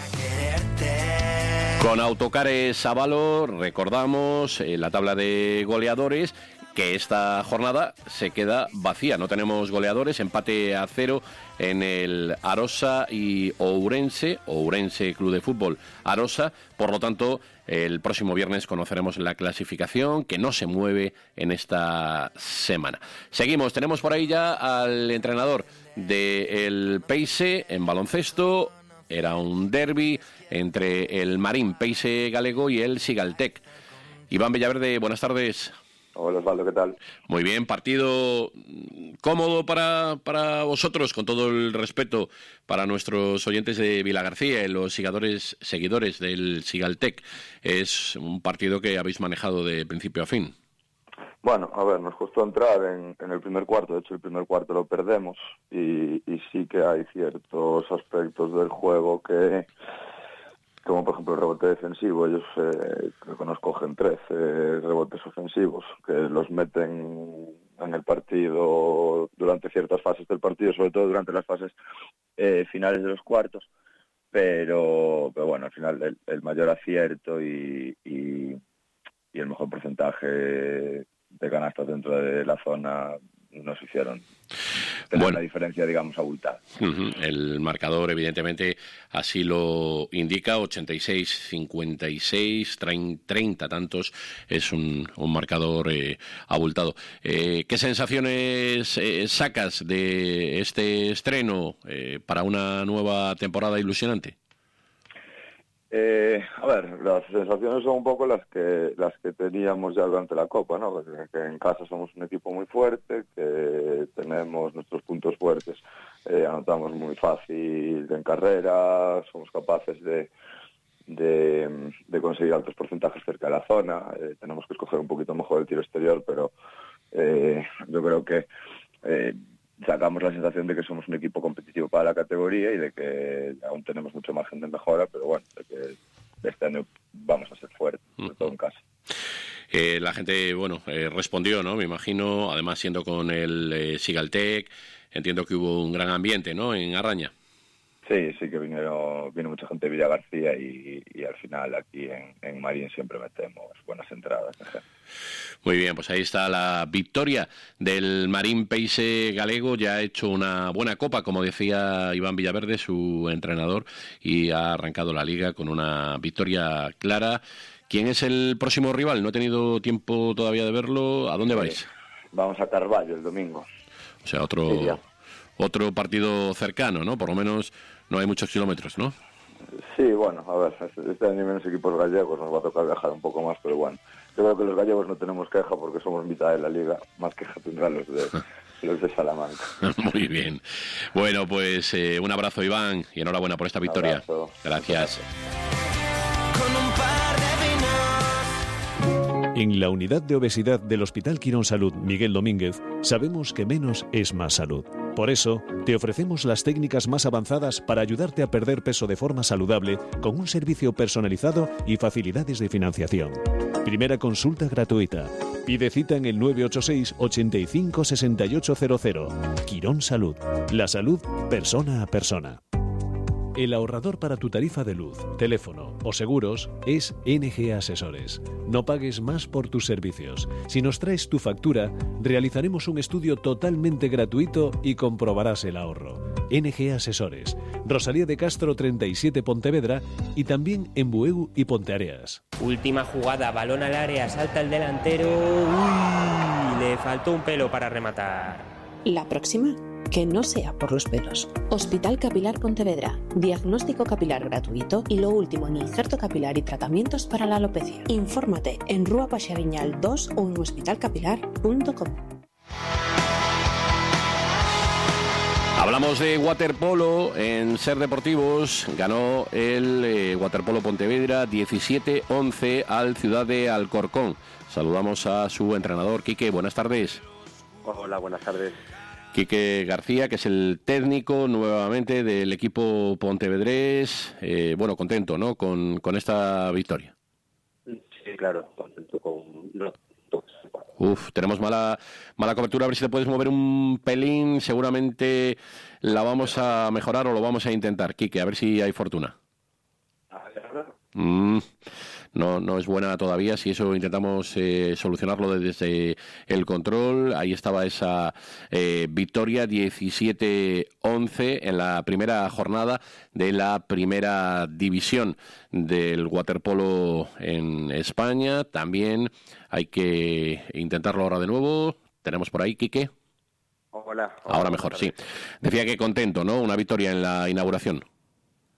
S29: Con Autocares Avalo recordamos eh, la tabla de goleadores, que esta jornada se queda vacía. No tenemos goleadores, empate a cero en el Arosa y Ourense, Ourense Club de Fútbol Arosa. Por lo tanto, el próximo viernes conoceremos la clasificación, que no se mueve en esta semana. Seguimos, tenemos por ahí ya al entrenador del Peise en baloncesto. Era un derbi entre el Marín Peise Galego y el Sigaltec. Iván Villaverde, buenas tardes.
S10: Hola Osvaldo, ¿qué tal?
S29: Muy bien, partido cómodo para, para vosotros, con todo el respeto para nuestros oyentes de Vilagarcía y los seguidores, seguidores del Sigaltec. Es un partido que habéis manejado de principio a fin.
S10: Bueno, a ver, nos costó entrar en, en el primer cuarto, de hecho el primer cuarto lo perdemos y, y sí que hay ciertos aspectos del juego que... como por ejemplo el rebote defensivo, ellos eh, creo que nos cogen trece rebotes ofensivos, que los meten en el partido durante ciertas fases del partido, sobre todo durante las fases eh, finales de los cuartos, pero, pero bueno, al final el, el mayor acierto y, y, y el mejor porcentaje de canastas dentro de la zona nos hicieron tener bueno, una diferencia, digamos, abultada.
S29: Uh-huh. El marcador, evidentemente, así lo indica, ochenta y seis cincuenta y seis, treinta tantos, es un, un marcador eh, abultado. Eh, ¿Qué sensaciones eh, sacas de este estreno eh, para una nueva temporada ilusionante?
S10: Eh, a ver, las sensaciones son un poco las que las que teníamos ya durante la Copa, ¿no? Que, que en casa somos un equipo muy fuerte, que tenemos nuestros puntos fuertes, eh, anotamos muy fácil en carrera, somos capaces de, de, de conseguir altos porcentajes cerca de la zona, eh, tenemos que escoger un poquito mejor el tiro exterior, pero eh, yo creo que eh, sacamos la sensación de que somos un equipo competitivo para la categoría y de que aún tenemos mucho margen de mejora, pero bueno, de que este año vamos a ser fuertes, sobre todo en casa.
S29: Eh, la gente, bueno, eh, respondió, ¿no? Me imagino, además siendo con el eh, Sigaltec, entiendo que hubo un gran ambiente, ¿no? En Arraña.
S10: Sí, sí que vinieron, vino mucha gente de Villagarcía y, y al final aquí en, en Marín siempre metemos buenas entradas.
S29: Muy bien, pues ahí está la victoria del Marín Peixe galego, ya ha hecho una buena copa, como decía Iván Villaverde, su entrenador, y ha arrancado la liga con una victoria clara. ¿Quién es el próximo rival? No he tenido tiempo todavía de verlo. ¿A dónde vais?
S10: Vamos a Carballo el domingo.
S29: O sea, otro... Sí, otro partido cercano, ¿no? Por lo menos no hay muchos kilómetros, ¿no?
S10: Sí, bueno, a ver, este año menos equipos gallegos, nos va a tocar viajar un poco más, pero bueno, yo creo que los gallegos no tenemos queja porque somos mitad de la liga, más queja tendrán los de, los de Salamanca.
S29: Muy bien. Bueno, pues eh, un abrazo, Iván, y enhorabuena por esta victoria.
S10: Abrazo.
S29: Gracias.
S8: En la unidad de obesidad del Hospital Quirón Salud Miguel Domínguez sabemos que menos es más salud. Por eso, te ofrecemos las técnicas más avanzadas para ayudarte a perder peso de forma saludable con un servicio personalizado y facilidades de financiación. Primera consulta gratuita. Pide cita en el nueve ocho seis, ochenta y cinco, sesenta y ocho cero cero. Quirón Salud. La salud persona a persona. El ahorrador para tu tarifa de luz, teléfono o seguros es N G Asesores. No pagues más por tus servicios. Si nos traes tu factura, realizaremos un estudio totalmente gratuito y comprobarás el ahorro. N G Asesores. Rosalía de Castro treinta y siete Pontevedra y también en Bueu y Ponteareas.
S11: Última jugada, balón al área, salta el delantero. Uy, le faltó un pelo para rematar.
S12: La próxima, que no sea por los pelos. Hospital Capilar Pontevedra. Diagnóstico capilar gratuito y lo último en injerto capilar y tratamientos para la alopecia. Infórmate en Rúa Paxaviñal dos o en hospital capilar punto com.
S29: Hablamos de waterpolo en Ser Deportivos. Ganó el eh, waterpolo Pontevedra diecisiete once al Ciudad de Alcorcón. Saludamos a su entrenador, Quique. Buenas tardes.
S13: Hola, buenas tardes.
S29: Quique García, que es el técnico nuevamente del equipo pontevedrés. Eh, bueno, contento, ¿no?, con, con esta victoria.
S13: Sí, claro, contento con... No.
S29: Uf, tenemos mala mala cobertura, a ver si te puedes mover un pelín, seguramente la vamos a mejorar o lo vamos a intentar, Quique, a ver si hay fortuna. Mm, no, no es buena todavía, si eso intentamos eh, solucionarlo desde el control. Ahí estaba esa eh, victoria diecisiete once en la primera jornada de la primera división del waterpolo en España. También hay que intentarlo ahora de nuevo. Tenemos por ahí, Quique.
S13: Hola.
S29: Ahora mejor, sí. Decía que contento, ¿no? Una victoria en la inauguración.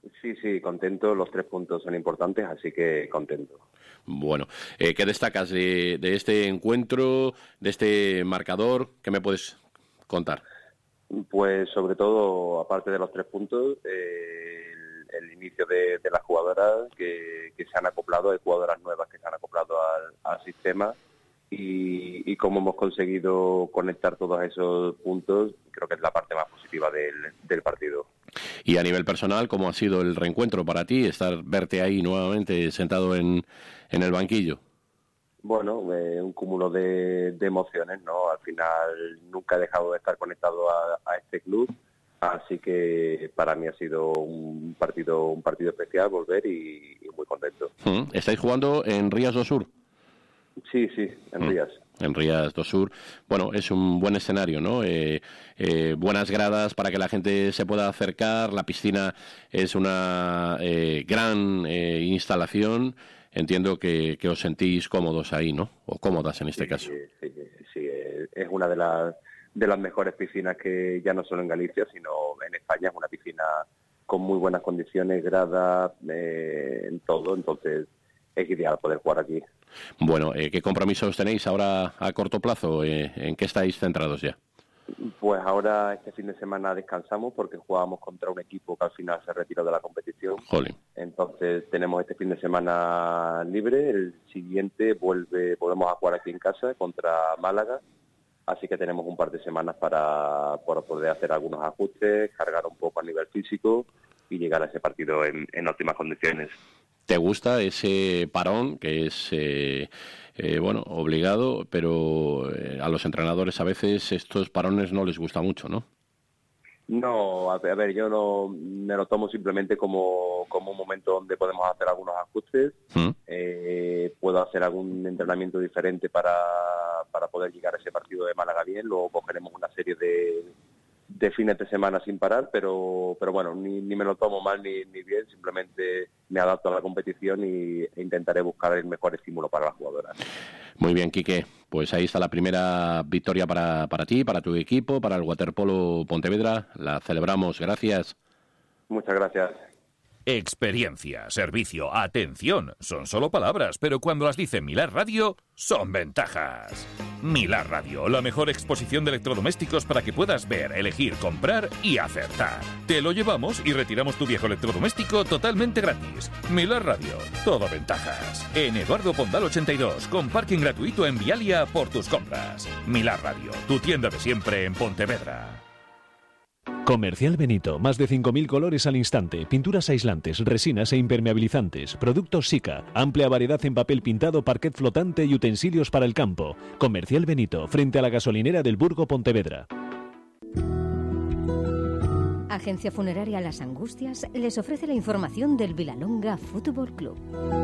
S13: Sí, sí, contento. Los tres puntos son importantes, así que contento.
S29: Bueno, eh, ¿qué destacas de, de este encuentro, de este marcador? ¿Qué me puedes contar?
S13: Pues sobre todo, aparte de los tres puntos, eh, el, el inicio de, de las jugadoras que, que se han acoplado, hay jugadoras nuevas que se han acoplado al, al sistema y, y cómo hemos conseguido conectar todos esos puntos, creo que es la parte más positiva del, del partido.
S29: Y a nivel personal, ¿cómo ha sido el reencuentro para ti, estar verte ahí nuevamente sentado en, en el banquillo?
S13: Bueno, eh, un cúmulo de, de emociones, ¿no? Al final nunca he dejado de estar conectado a, a este club, así que para mí ha sido un partido un partido especial volver y, y muy contento.
S29: ¿Estáis jugando en Rías do Sur?
S13: Sí, sí, en mm. Rías.
S29: En Rías do Sur. Bueno, es un buen escenario, ¿no? Eh, eh, buenas gradas para que la gente se pueda acercar. La piscina es una eh, gran eh, instalación. Entiendo que, que os sentís cómodos ahí, ¿no? O cómodas en este
S13: sí,
S29: caso.
S13: Sí, sí, es una de las de las mejores piscinas que ya no solo en Galicia, sino en España. Es una piscina con muy buenas condiciones, gradas, eh, en todo. Entonces es ideal poder jugar aquí.
S29: Bueno, eh, ¿qué compromisos tenéis ahora a corto plazo? Eh, ¿En qué estáis centrados ya?
S13: Pues ahora este fin de semana descansamos porque jugábamos contra un equipo que al final se retiró de la competición.
S29: Jolín.
S13: Entonces tenemos este fin de semana libre, el siguiente vuelve, volvemos a jugar aquí en casa contra Málaga, así que tenemos un par de semanas para, para poder hacer algunos ajustes, cargar un poco a nivel físico y llegar a ese partido en, en óptimas condiciones.
S29: ¿Te gusta ese parón que es, eh, eh, bueno, obligado, pero eh, a los entrenadores a veces estos parones no les gusta mucho, ¿no?
S13: No, a ver, yo no, me lo tomo simplemente como, como un momento donde podemos hacer algunos ajustes, ¿Mm? eh, puedo hacer algún entrenamiento diferente para, para poder llegar a ese partido de Málaga bien, luego cogeremos una serie de... de fines de semana sin parar, pero pero bueno, ni, ni me lo tomo mal ni, ni bien, simplemente me adapto a la competición y, e intentaré buscar el mejor estímulo para las jugadoras.
S29: Muy bien, Quique, pues ahí está la primera victoria para, para ti, para tu equipo, para el Waterpolo Pontevedra, la celebramos, gracias.
S13: Muchas gracias.
S14: Experiencia, servicio, atención, son solo palabras, pero cuando las dice Milar Radio, son ventajas. Milar Radio, la mejor exposición de electrodomésticos para que puedas ver, elegir, comprar y acertar. Te lo llevamos y retiramos tu viejo electrodoméstico totalmente gratis. Milar Radio, todo ventajas. En Eduardo Pondal ochenta y dos, con parking gratuito en Vialia por tus compras. Milar Radio, tu tienda de siempre en Pontevedra.
S8: Comercial Benito, más de cinco mil colores al instante, pinturas aislantes, resinas e impermeabilizantes, productos Sika, amplia variedad en papel pintado, parquet flotante y utensilios para el campo. Comercial Benito, frente a la gasolinera del Burgo Pontevedra.
S28: Agencia Funeraria Las Angustias les ofrece la información del Vilalonga Fútbol Club.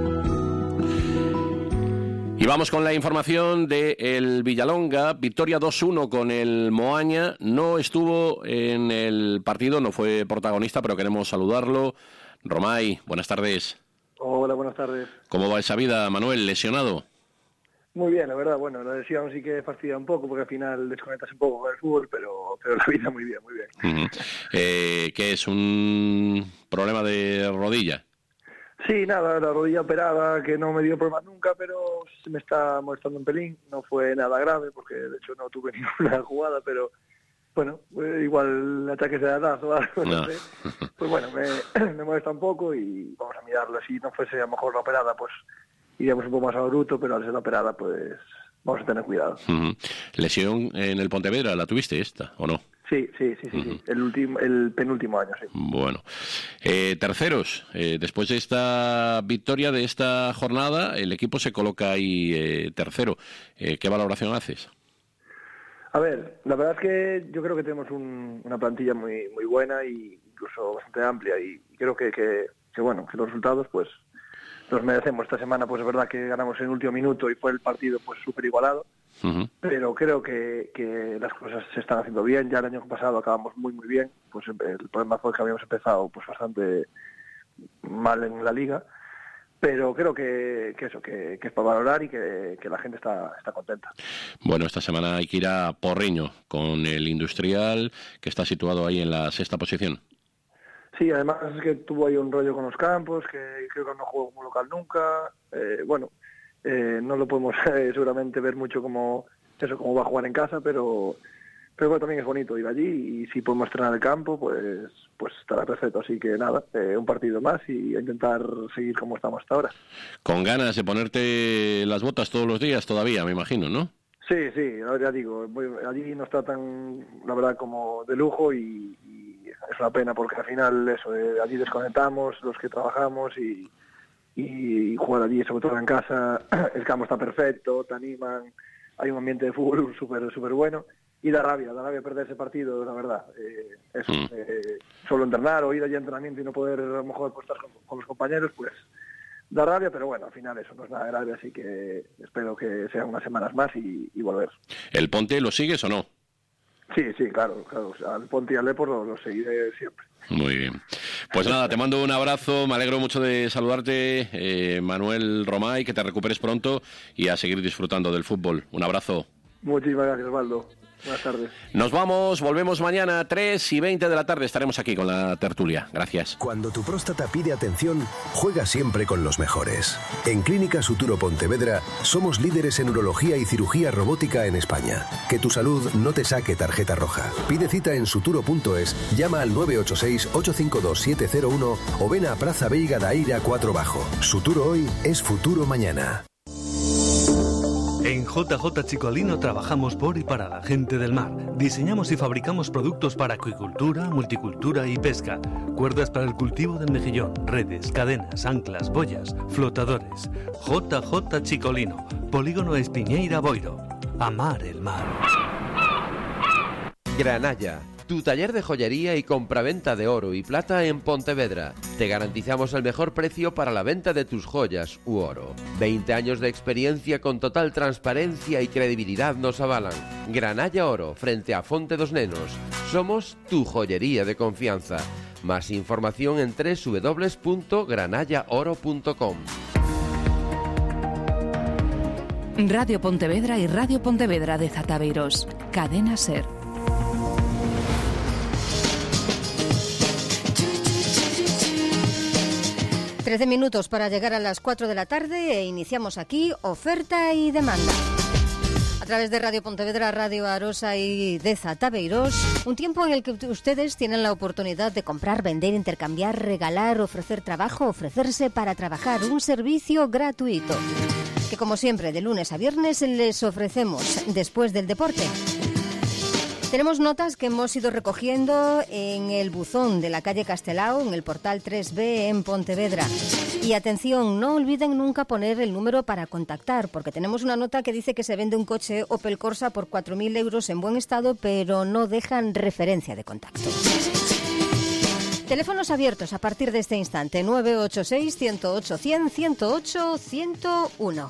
S29: Y vamos con la información del Villalonga, victoria dos uno con el Moaña, no estuvo en el partido, no fue protagonista, pero queremos saludarlo. Romay, buenas tardes.
S15: Hola, buenas tardes.
S29: ¿Cómo va esa vida, Manuel, lesionado?
S15: Muy bien, la verdad, bueno, la lesión sí que fastidia un poco, porque al final desconectas un poco con el fútbol, pero, pero la vida muy bien, muy bien.
S29: Uh-huh. eh, ¿Qué es, un problema de rodilla?
S15: Sí, nada, la rodilla operada, que no me dio problemas nunca, pero se me está molestando un pelín. No fue nada grave, porque de hecho no tuve ninguna jugada, pero bueno, igual ataques de edad o algo, no sé. Pues bueno, me, me molesta un poco y vamos a mirarlo. Si no fuese a lo mejor la operada, pues iríamos un poco más a bruto, pero al ser la operada, pues vamos a tener cuidado.
S29: Uh-huh. ¿Lesión en el Pontevedra la tuviste esta o no?
S15: Sí, sí, sí, sí, uh-huh. sí. El último, el penúltimo año, sí.
S29: Bueno, eh, terceros, eh, después de esta victoria de esta jornada, el equipo se coloca ahí eh, tercero. Eh, ¿Qué valoración haces?
S15: A ver, la verdad es que yo creo que tenemos un, una plantilla muy muy buena y incluso bastante amplia y creo que, que, que bueno, que los resultados pues los merecemos. Esta semana pues es verdad que ganamos en el último minuto y fue el partido pues súper igualado. Uh-huh. Pero creo que, que las cosas se están haciendo bien. Ya el año pasado acabamos muy muy bien, pues el problema fue que habíamos empezado pues bastante mal en la liga, pero creo que, que eso que, que es para valorar y que, que la gente está, está contenta.
S29: Bueno, esta semana hay que ir a Porriño con el Industrial, que está situado ahí en la sexta posición.
S15: Sí, además es que tuvo ahí un rollo con los campos, que creo que no jugó como local nunca. Eh, bueno, eh, no lo podemos eh, seguramente ver mucho como eso, cómo va a jugar en casa, pero pero bueno, también es bonito ir allí y si podemos estrenar el campo, pues pues estará perfecto. Así que nada, eh, un partido más y a intentar seguir como estamos hasta ahora.
S29: Con ganas de ponerte las botas todos los días todavía, me imagino, ¿no?
S15: Sí, sí, ya digo, allí nos tratan, la verdad, como de lujo y, y es una pena porque al final eso, eh, allí desconectamos los que trabajamos y, y, y jugar allí, sobre todo en casa, el campo está perfecto, te animan, hay un ambiente de fútbol súper súper bueno y da rabia, da rabia perder ese partido, la verdad. Eh, eso, mm. eh, solo entrenar o ir allí a entrenamiento y no poder a lo mejor pues, estar con, con los compañeros, pues da rabia, pero bueno, al final eso no es nada grave, así que espero que sean unas semanas más y, y volver.
S29: ¿El Ponte lo sigues o no?
S15: Sí, sí, claro, claro. O sea, al Ponte y al Depor lo, lo seguiré siempre.
S29: Muy bien. Pues nada, te mando un abrazo, me alegro mucho de saludarte, eh, Manuel Romay, que te recuperes pronto y a seguir disfrutando del fútbol. Un abrazo.
S15: Muchísimas gracias, Osvaldo. Buenas tardes.
S29: Nos vamos, volvemos mañana a tres y veinte de la tarde. Estaremos aquí con la tertulia. Gracias.
S2: Cuando tu próstata pide atención, juega siempre con los mejores. En Clínica Suturo Pontevedra somos líderes en urología y cirugía robótica en España. Que tu salud no te saque tarjeta roja. Pide cita en suturo punto es, llama al nueve ocho seis, ocho cinco dos, siete cero uno o ven a Praza Veiga da Eira cuatro Bajo. Suturo hoy es futuro mañana.
S4: En J J Chicolino trabajamos por y para la gente del mar. Diseñamos y fabricamos productos para acuicultura, multicultura y pesca. Cuerdas para el cultivo del mejillón, redes, cadenas, anclas, boyas, flotadores. J J Chicolino, Polígono Espiñeira Boiro. Amar el mar.
S16: Granalla, tu taller de joyería y compraventa de oro y plata en Pontevedra. Te garantizamos el mejor precio para la venta de tus joyas u oro. veinte años de experiencia con total transparencia y credibilidad nos avalan. Granalla Oro, frente a Fonte dos Nenos. Somos tu joyería de confianza. Más información en doble u doble u doble u punto granalla oro punto com.
S12: Radio Pontevedra y Radio Pontevedra de Zataveiros. Cadena SER.
S28: trece minutos para llegar a las cuatro de la tarde e iniciamos aquí Oferta y Demanda. A través de Radio Pontevedra, Radio Arosa y de Zataveiros, un tiempo en el que ustedes tienen la oportunidad de comprar, vender, intercambiar, regalar, ofrecer trabajo, ofrecerse para trabajar, un servicio gratuito que, como siempre, de lunes a viernes les ofrecemos después del deporte. Tenemos notas que hemos ido recogiendo en el buzón de la calle Castelao, en el portal tres B en Pontevedra. Y atención, no olviden nunca poner el número para contactar, porque tenemos una nota que dice que se vende un coche Opel Corsa por cuatro mil euros en buen estado, pero no dejan referencia de contacto. Teléfonos abiertos a partir de este instante, nueve ocho seis, uno cero ocho, cien, ciento ocho, ciento uno.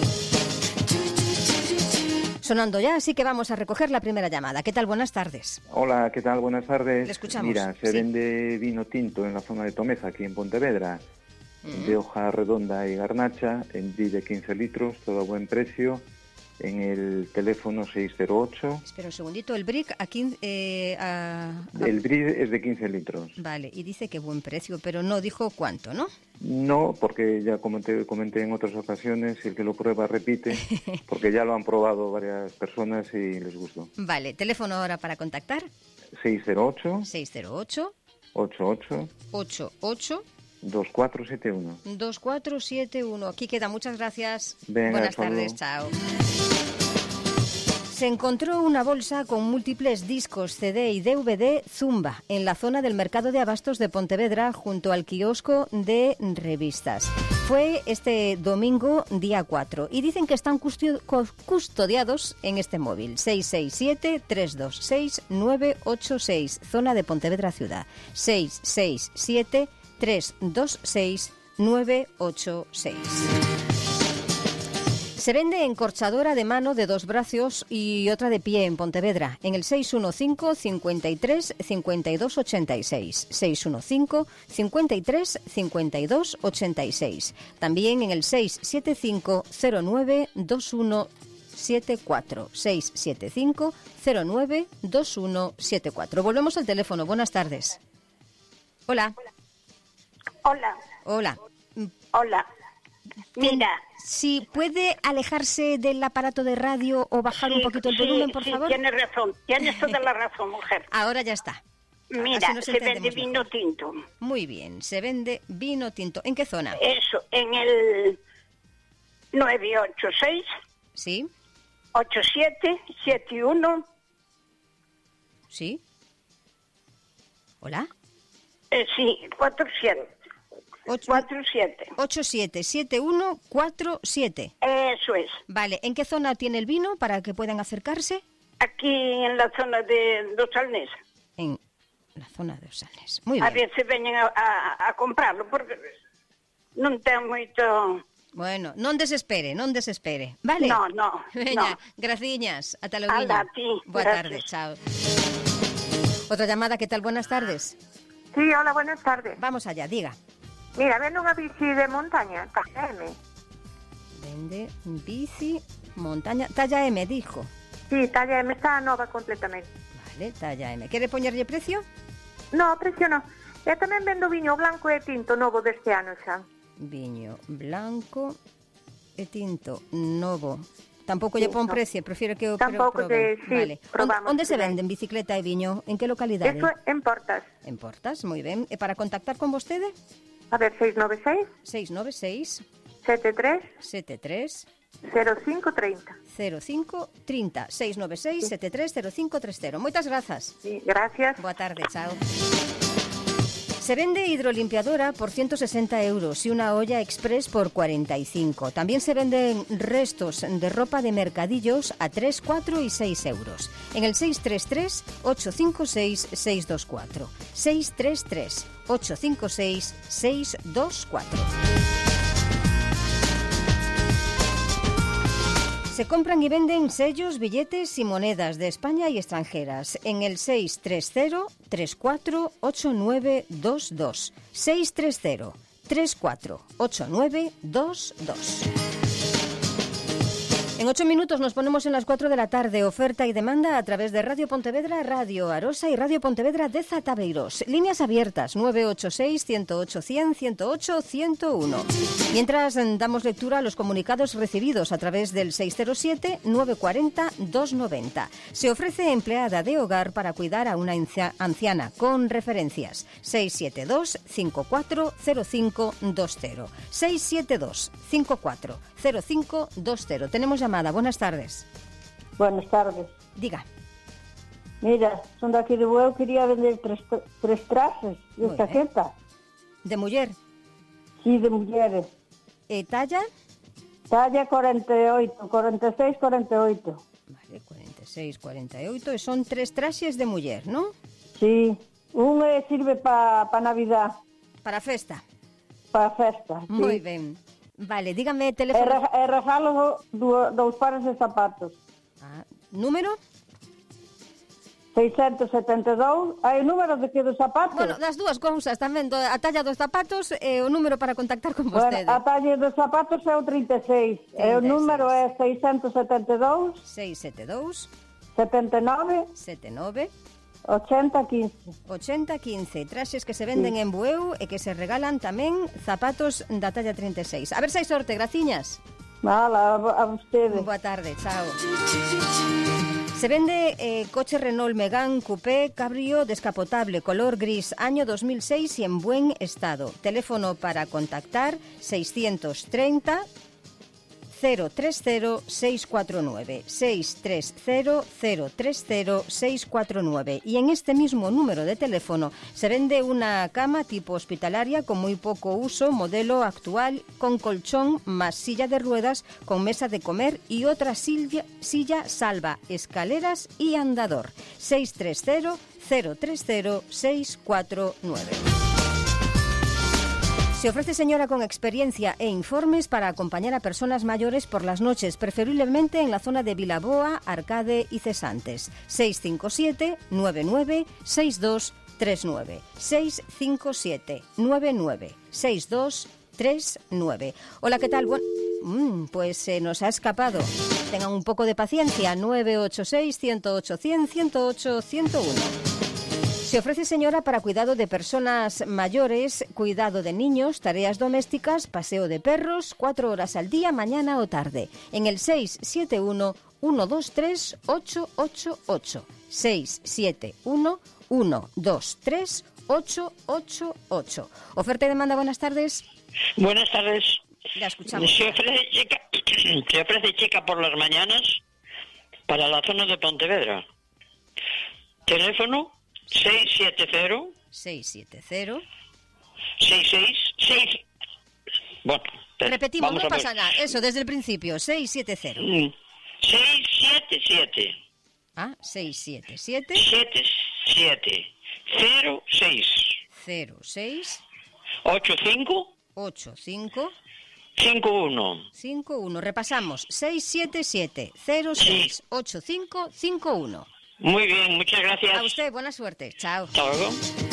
S28: Sonando ya, así que vamos a recoger la primera llamada. ¿Qué tal? Buenas tardes.
S17: Hola, ¿qué tal? Buenas tardes.
S28: Le escuchamos.
S17: Mira, se
S28: sí.
S17: vende vino tinto en la zona de Tomeza, aquí en Pontevedra, mm. de hoja redonda y garnacha, en brie de quince litros, todo a buen precio, en el teléfono seis cero ocho.
S28: Espera un segundito, el brick a quince... Eh, a, a...
S17: El brie es de quince litros.
S28: Vale, y dice que buen precio, pero no dijo cuánto, ¿no?
S17: No, porque ya comenté, comenté en otras ocasiones, y el que lo prueba repite, porque ya lo han probado varias personas y les gustó.
S28: Vale, teléfono ahora para contactar.
S17: seis cero ocho.
S28: seis cero ocho.
S17: ocho ocho.
S28: ocho ocho.
S17: dos cuatro siete uno.
S28: dos cuatro siete uno. Aquí queda, muchas gracias.
S17: Venga,
S28: buenas tardes, chao. Se encontró una bolsa con múltiples discos, C D y D V D Zumba en la zona del mercado de abastos de Pontevedra junto al kiosco de revistas. Fue este domingo día cuatro y dicen que están custodiados en este móvil seis seis siete, tres dos seis, nueve ocho seis, zona de Pontevedra Ciudad. seis seis siete, tres dos seis, nueve ocho seis. Se vende encorchadora de mano de dos brazos y otra de pie en Pontevedra, en el seis uno cinco, cincuenta y tres, cincuenta y dos ochenta y seis. seis uno cinco, cincuenta y tres, cincuenta y dos ochenta y seis. También en el seis siete cinco, cero nueve, dos uno siete cuatro. seis siete cinco, cero nueve, dos uno siete cuatro. Volvemos al teléfono. Buenas tardes. Hola.
S1: Hola.
S28: Hola.
S1: Hola. Mira.
S28: Si puede alejarse del aparato de radio o bajar
S1: Sí,
S28: un poquito el
S1: sí,
S28: volumen, por
S1: sí,
S28: favor.
S1: tienes razón, tienes toda la razón, mujer.
S28: Ahora ya está.
S1: Mira,
S28: Así nos
S1: se vende
S28: entendemos
S1: vino
S28: mejor.
S1: tinto.
S28: Muy bien, se vende vino tinto. ¿En qué zona?
S1: Eso, en el nueve ocho seis.
S28: Sí.
S1: ocho siete siete uno.
S28: Sí. ¿Hola?
S1: Eh, sí, cuatro siete. cuatro siete.
S28: ocho siete siete uno cuatro siete.
S1: Eso es.
S28: Vale, ¿en qué zona tiene el vino para que puedan acercarse?
S1: Aquí en la zona de Dos Salnes.
S28: En la zona de Osalnes. Muy
S1: A
S28: bien.
S1: veces veñen a, a, a comprarlo porque non ten moito...
S28: Bueno, non desespere, non desespere. Vale.
S1: No, no,
S28: Veña,
S1: no.
S28: graciñas. Ata logo.
S1: Anda, a ti.
S28: Boa tarde,
S1: Gracias.
S28: chao. Otra llamada, ¿qué tal? Buenas tardes.
S5: Sí, hola, buenas tardes.
S28: Vamos allá, diga.
S5: Mira, vendo unha bici de montaña, talla M.
S28: Vende bici, montaña, talla M, dijo.
S5: Sí, talla M, está nova completamente.
S28: Vale, talla M. ¿Quere poñerlle precio?
S5: No, precio no. E tamén vendo viño blanco e tinto novo deste ano xa.
S28: Viño blanco e tinto novo. Tampouco lle pon
S5: Sí, no.
S28: precio, prefiero que o
S5: Tampouco
S28: proben.
S5: que- sí,
S28: Vale.
S5: probamos
S28: Onde, onde se
S5: primero.
S28: venden bicicleta e viño? En que localidade?
S5: Eso en Portas.
S28: En Portas, moi ben. E para contactar con vostede?
S5: A ver, seis nove seis.
S28: seis nove seis
S5: sete tres.
S28: sete tres
S5: cero cinco treinta.
S28: cero cinco treinta. seis nove seis sete tres cero cinco treinta. Moitas grazas.
S5: Sí, gracias.
S28: Boa tarde, chao. Se vende hidrolimpiadora por ciento sesenta euros y una olla express por cuarenta y cinco. También se venden restos de ropa de mercadillos a tres, cuatro y seis euros. En el seis tres tres ocho cinco seis seis dos cuatro. seis tres tres ocho cinco seis seis dos cuatro. Se compran y venden sellos, billetes y monedas de España y extranjeras en el seis tres cero tres cuatro ocho nueve dos dos. seis tres cero tres cuatro ocho nueve dos dos. En ocho minutos nos ponemos en las cuatro de la tarde. Oferta y demanda a través de Radio Pontevedra, Radio Arosa y Radio Pontevedra de Zataveiros. Líneas abiertas nueve ocho seis, ciento ocho, cien, ciento ocho, ciento uno. Mientras damos lectura a los comunicados recibidos a través del seis cero siete, nueve cuatro cero, dos nueve cero. Se ofrece empleada de hogar para cuidar a una anciana con referencias. seis siete dos, cinco cuatro cero cinco dos cero. seis siete dos, cinco cuatro cero cinco dos cero. Tenemos llamada. Buenas tardes.
S19: Buenas tardes.
S28: Diga.
S19: Mira, son de aquí de Bueu, quería vender tres, tres trajes de
S28: Muy
S19: tarjeta.
S28: ¿De mujer?
S19: Sí, de mujeres.
S28: ¿Eh, talla?
S19: Talla cuarenta y ocho, cuarenta y seis, cuarenta y ocho.
S28: Vale, cuarenta y seis, cuarenta y ocho. Son tres trajes de mujer, ¿no?
S19: Sí, uno sirve para pa Navidad.
S28: Para festa.
S19: Para festa, sí.
S28: Muy bien. Vale, dígame
S19: E,
S28: teléfono.
S19: re, e regalo do, dos pares de zapatos.
S28: Ah, ¿número?
S19: seiscentos setenta e dous. Hai o número de que dos zapatos?
S28: Bueno, das dúas cousas tamén, do, a talla dos zapatos e o número para contactar con vostede.
S19: Bueno, a talla dos zapatos é o trinta e seis. E o número é seiscentos setenta e dous.
S28: seiscentos setenta e dous.
S19: setenta e nove.
S28: setenta e nove.
S19: ochenta quince.
S28: ochenta quince. Traxes que se venden sí. en Bueu e que se regalan tamén zapatos da talla trinta e seis. A ver se hai sorte, graciñas.
S19: Nada, a vostede.
S28: Boa tarde, chao. Se vende eh, coche Renault Megane Coupé Cabrio descapotable, color gris, año dos mil seis y en buen estado. Teléfono para contactar seiscientos treinta cero tres cero seis cuatro nueve, seis tres cero cero tres cero seis cuatro nueve. Y en este mismo número de teléfono se vende una cama tipo hospitalaria con muy poco uso, modelo actual, con colchón más silla de ruedas, con mesa de comer y otra silla, silla salva, escaleras y andador. seis tres cero cero tres cero seis cuatro nueve. Se ofrece señora con experiencia e informes para acompañar a personas mayores por las noches, preferiblemente en la zona de Vilaboa, Arcade y Cesantes. seis cinco siete nueve nueve seis dos tres nueve. seis cinco siete nueve nueve seis dos tres nueve. Hola, ¿qué tal? Bueno, mm, pues se nos ha escapado. Tengan un poco de paciencia. nueve ocho seis, ciento ocho, cien, ciento ocho, ciento uno. Se ofrece, señora, para cuidado de personas mayores, cuidado de niños, tareas domésticas, paseo de perros, cuatro horas al día, mañana o tarde. En el seis siete uno, uno dos tres, ocho ocho ocho. seis siete uno, uno dos tres, ocho ocho ocho. Oferta y demanda, buenas tardes.
S3: Buenas tardes.
S28: La escuchamos.
S3: Se ofrece chica, se ofrece chica por las mañanas para la zona de Pontevedra. Teléfono seis siete cero
S28: seis siete cero
S3: seis seis seis. Bueno,
S28: repetimos,
S3: vamos
S28: no
S3: a
S28: pasa
S3: ver.
S28: nada. Eso, desde el principio, seis siete cero.
S3: seis siete siete.
S28: Ah, seis siete siete.
S3: siete siete cero seis.
S28: cero seis.
S3: ocho cinco.
S28: ocho cinco.
S3: cinco uno.
S28: cinco uno. Repasamos. seis siete siete cero seis ocho cinco cinco uno.
S3: Muy bien, muchas gracias.
S28: A usted, buena suerte. Chao.
S3: Hasta luego.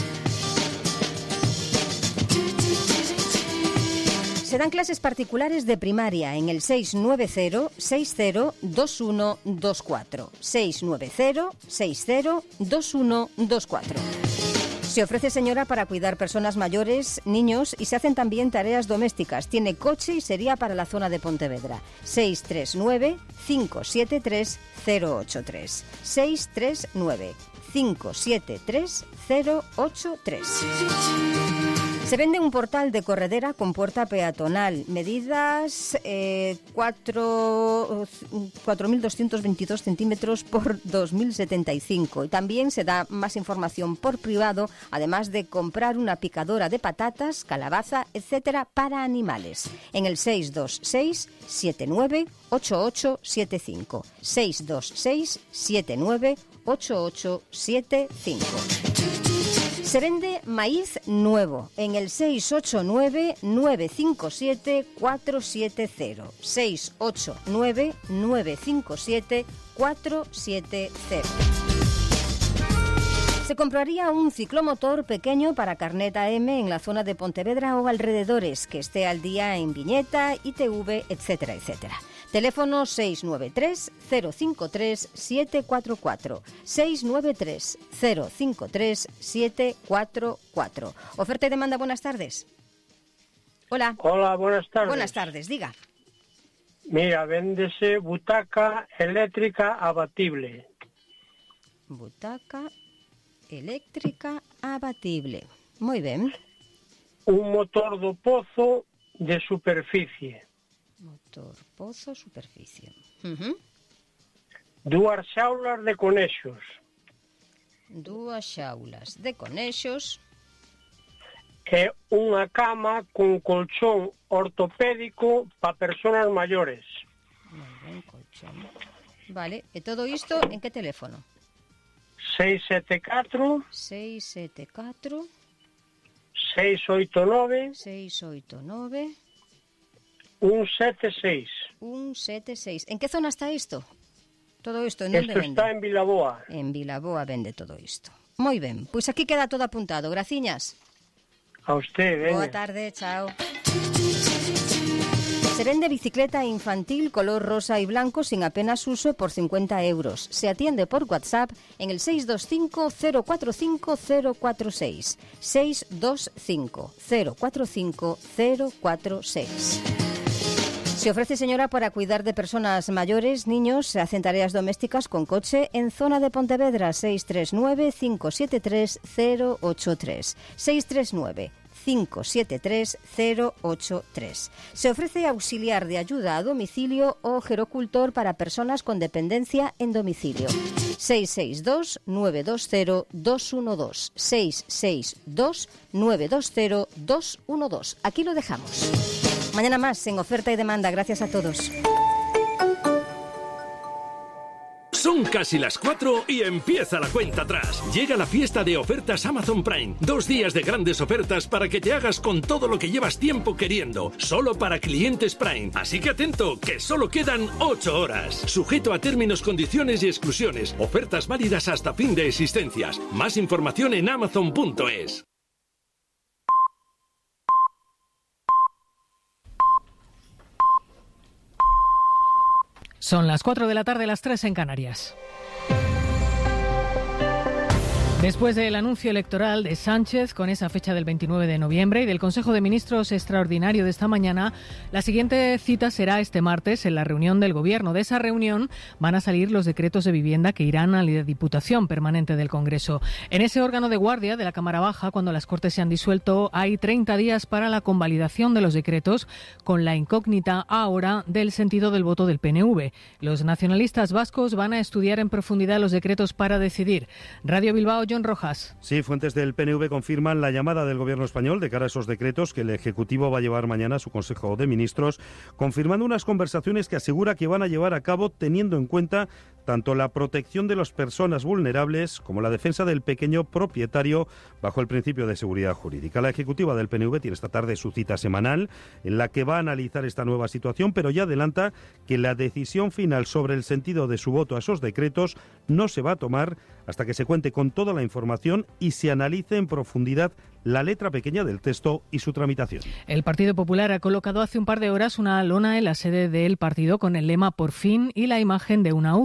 S28: Se dan clases particulares de primaria en el seis nueve cero seis cero dos uno dos cuatro. seis nueve cero seis cero dos uno dos cuatro. Se ofrece, señora, para cuidar personas mayores, niños, y se hacen también tareas domésticas. Tiene coche y sería para la zona de Pontevedra. seis tres nueve cinco siete tres cero ocho tres. seis tres nueve cinco siete tres cero ocho tres. Se vende un portal de corredera con puerta peatonal, medidas eh, cuatro mil doscientos veintidós centímetros por dos mil setenta y cinco. Y también se da más información por privado, además de comprar una picadora de patatas, calabaza, etcétera, para animales. En el seis dos seis siete nueve ocho ocho siete cinco. seis dos seis siete nueve ocho ocho siete cinco. Se vende maíz nuevo en el seis ocho nueve nueve cinco siete cuatro siete cero. seis ocho nueve nueve cinco siete cuatro siete cero. Se compraría un ciclomotor pequeño para carnet A M en la zona de Pontevedra o alrededores, que esté al día en Viñeta, I T V, etcétera, etcétera. Teléfono seis nueve tres cero cinco tres siete cuatro cuatro. seis nueve tres cero cinco tres siete cuatro cuatro. Oferta y demanda, buenas tardes. Hola.
S20: Hola, buenas tardes.
S28: Buenas tardes, diga.
S20: Mira, véndese butaca eléctrica abatible.
S28: Butaca eléctrica abatible. Muy bien.
S20: Un motor do pozo de superficie.
S28: Motor, pozo, superficie. Uh-huh.
S20: Dúas xaulas de conexos.
S28: Dúas xaulas de conexos.
S20: E unha cama con colchón ortopédico para persoas maiores.
S28: Muy ben, colchón. Vale, e todo isto en que teléfono?
S20: seis sete catro
S28: seis sete catro
S20: seis oito nove
S28: seis oito nove
S20: un sete seis.
S28: un sete seis. ¿En qué zona está esto? Todo isto, en
S20: Esto
S28: onde vende?
S20: está en Vilaboa.
S28: En Vilaboa vende todo isto. Moi ben, pois aquí queda todo apuntado. Graciñas.
S20: A usted, veña.
S28: Boa tarde, chao. Se vende bicicleta infantil color rosa y blanco sin apenas uso por cincuenta euros. Se atiende por WhatsApp en el seis dos cinco cero cuatro cinco cero cuatro seis. seis dos cinco cero cuatro cinco cero cuatro seis. Se ofrece, señora, para cuidar de personas mayores, niños, se hacen tareas domésticas con coche en zona de Pontevedra. seis tres nueve cinco siete tres cero ocho tres. seis tres nueve cinco siete tres cero ocho tres. Se ofrece auxiliar de ayuda a domicilio o gerocultor para personas con dependencia en domicilio. seis seis dos nueve dos cero dos uno dos. seis seis dos nueve dos cero dos uno dos. Aquí lo dejamos. Mañana más en Oferta y Demanda. Gracias a todos.
S21: Son casi las cuatro y empieza la cuenta atrás. Llega la fiesta de ofertas Amazon Prime. Dos días de grandes ofertas para que te hagas con todo lo que llevas tiempo queriendo. Solo para clientes Prime. Así que atento, que solo quedan ocho horas. Sujeto a términos, condiciones y exclusiones. Ofertas válidas hasta fin de existencias. Más información en amazon punto es.
S22: Son las cuatro de la tarde, las tres en Canarias.
S6: Después del anuncio electoral de Sánchez con esa fecha del veintinueve de noviembre y del Consejo de Ministros extraordinario de esta mañana, la siguiente cita será este martes en la reunión del Gobierno. De esa reunión van a salir los decretos de vivienda que irán a la Diputación Permanente del Congreso. En ese órgano de guardia de la Cámara Baja, cuando las Cortes se han disuelto, hay treinta días para la convalidación de los decretos, con la incógnita ahora del sentido del voto del P N V. Los nacionalistas vascos van a estudiar en profundidad los decretos para decidir. Radio Bilbao, John Rojas.
S7: Sí, fuentes del P N V confirman la llamada del Gobierno español de cara a esos decretos que el Ejecutivo va a llevar mañana a su Consejo de Ministros, confirmando unas conversaciones que asegura que van a llevar a cabo teniendo en cuenta tanto la protección de las personas vulnerables como la defensa del pequeño propietario bajo el principio de seguridad jurídica. La ejecutiva del P N V tiene esta tarde su cita semanal en la que va a analizar esta nueva situación, pero ya adelanta que la decisión final sobre el sentido de su voto a esos decretos no se va a tomar hasta que se cuente con toda la información y se analice en profundidad la letra pequeña del texto y su tramitación.
S6: El Partido Popular ha colocado hace un par de horas una lona en la sede del partido con el lema "Por fin" y la imagen de una U.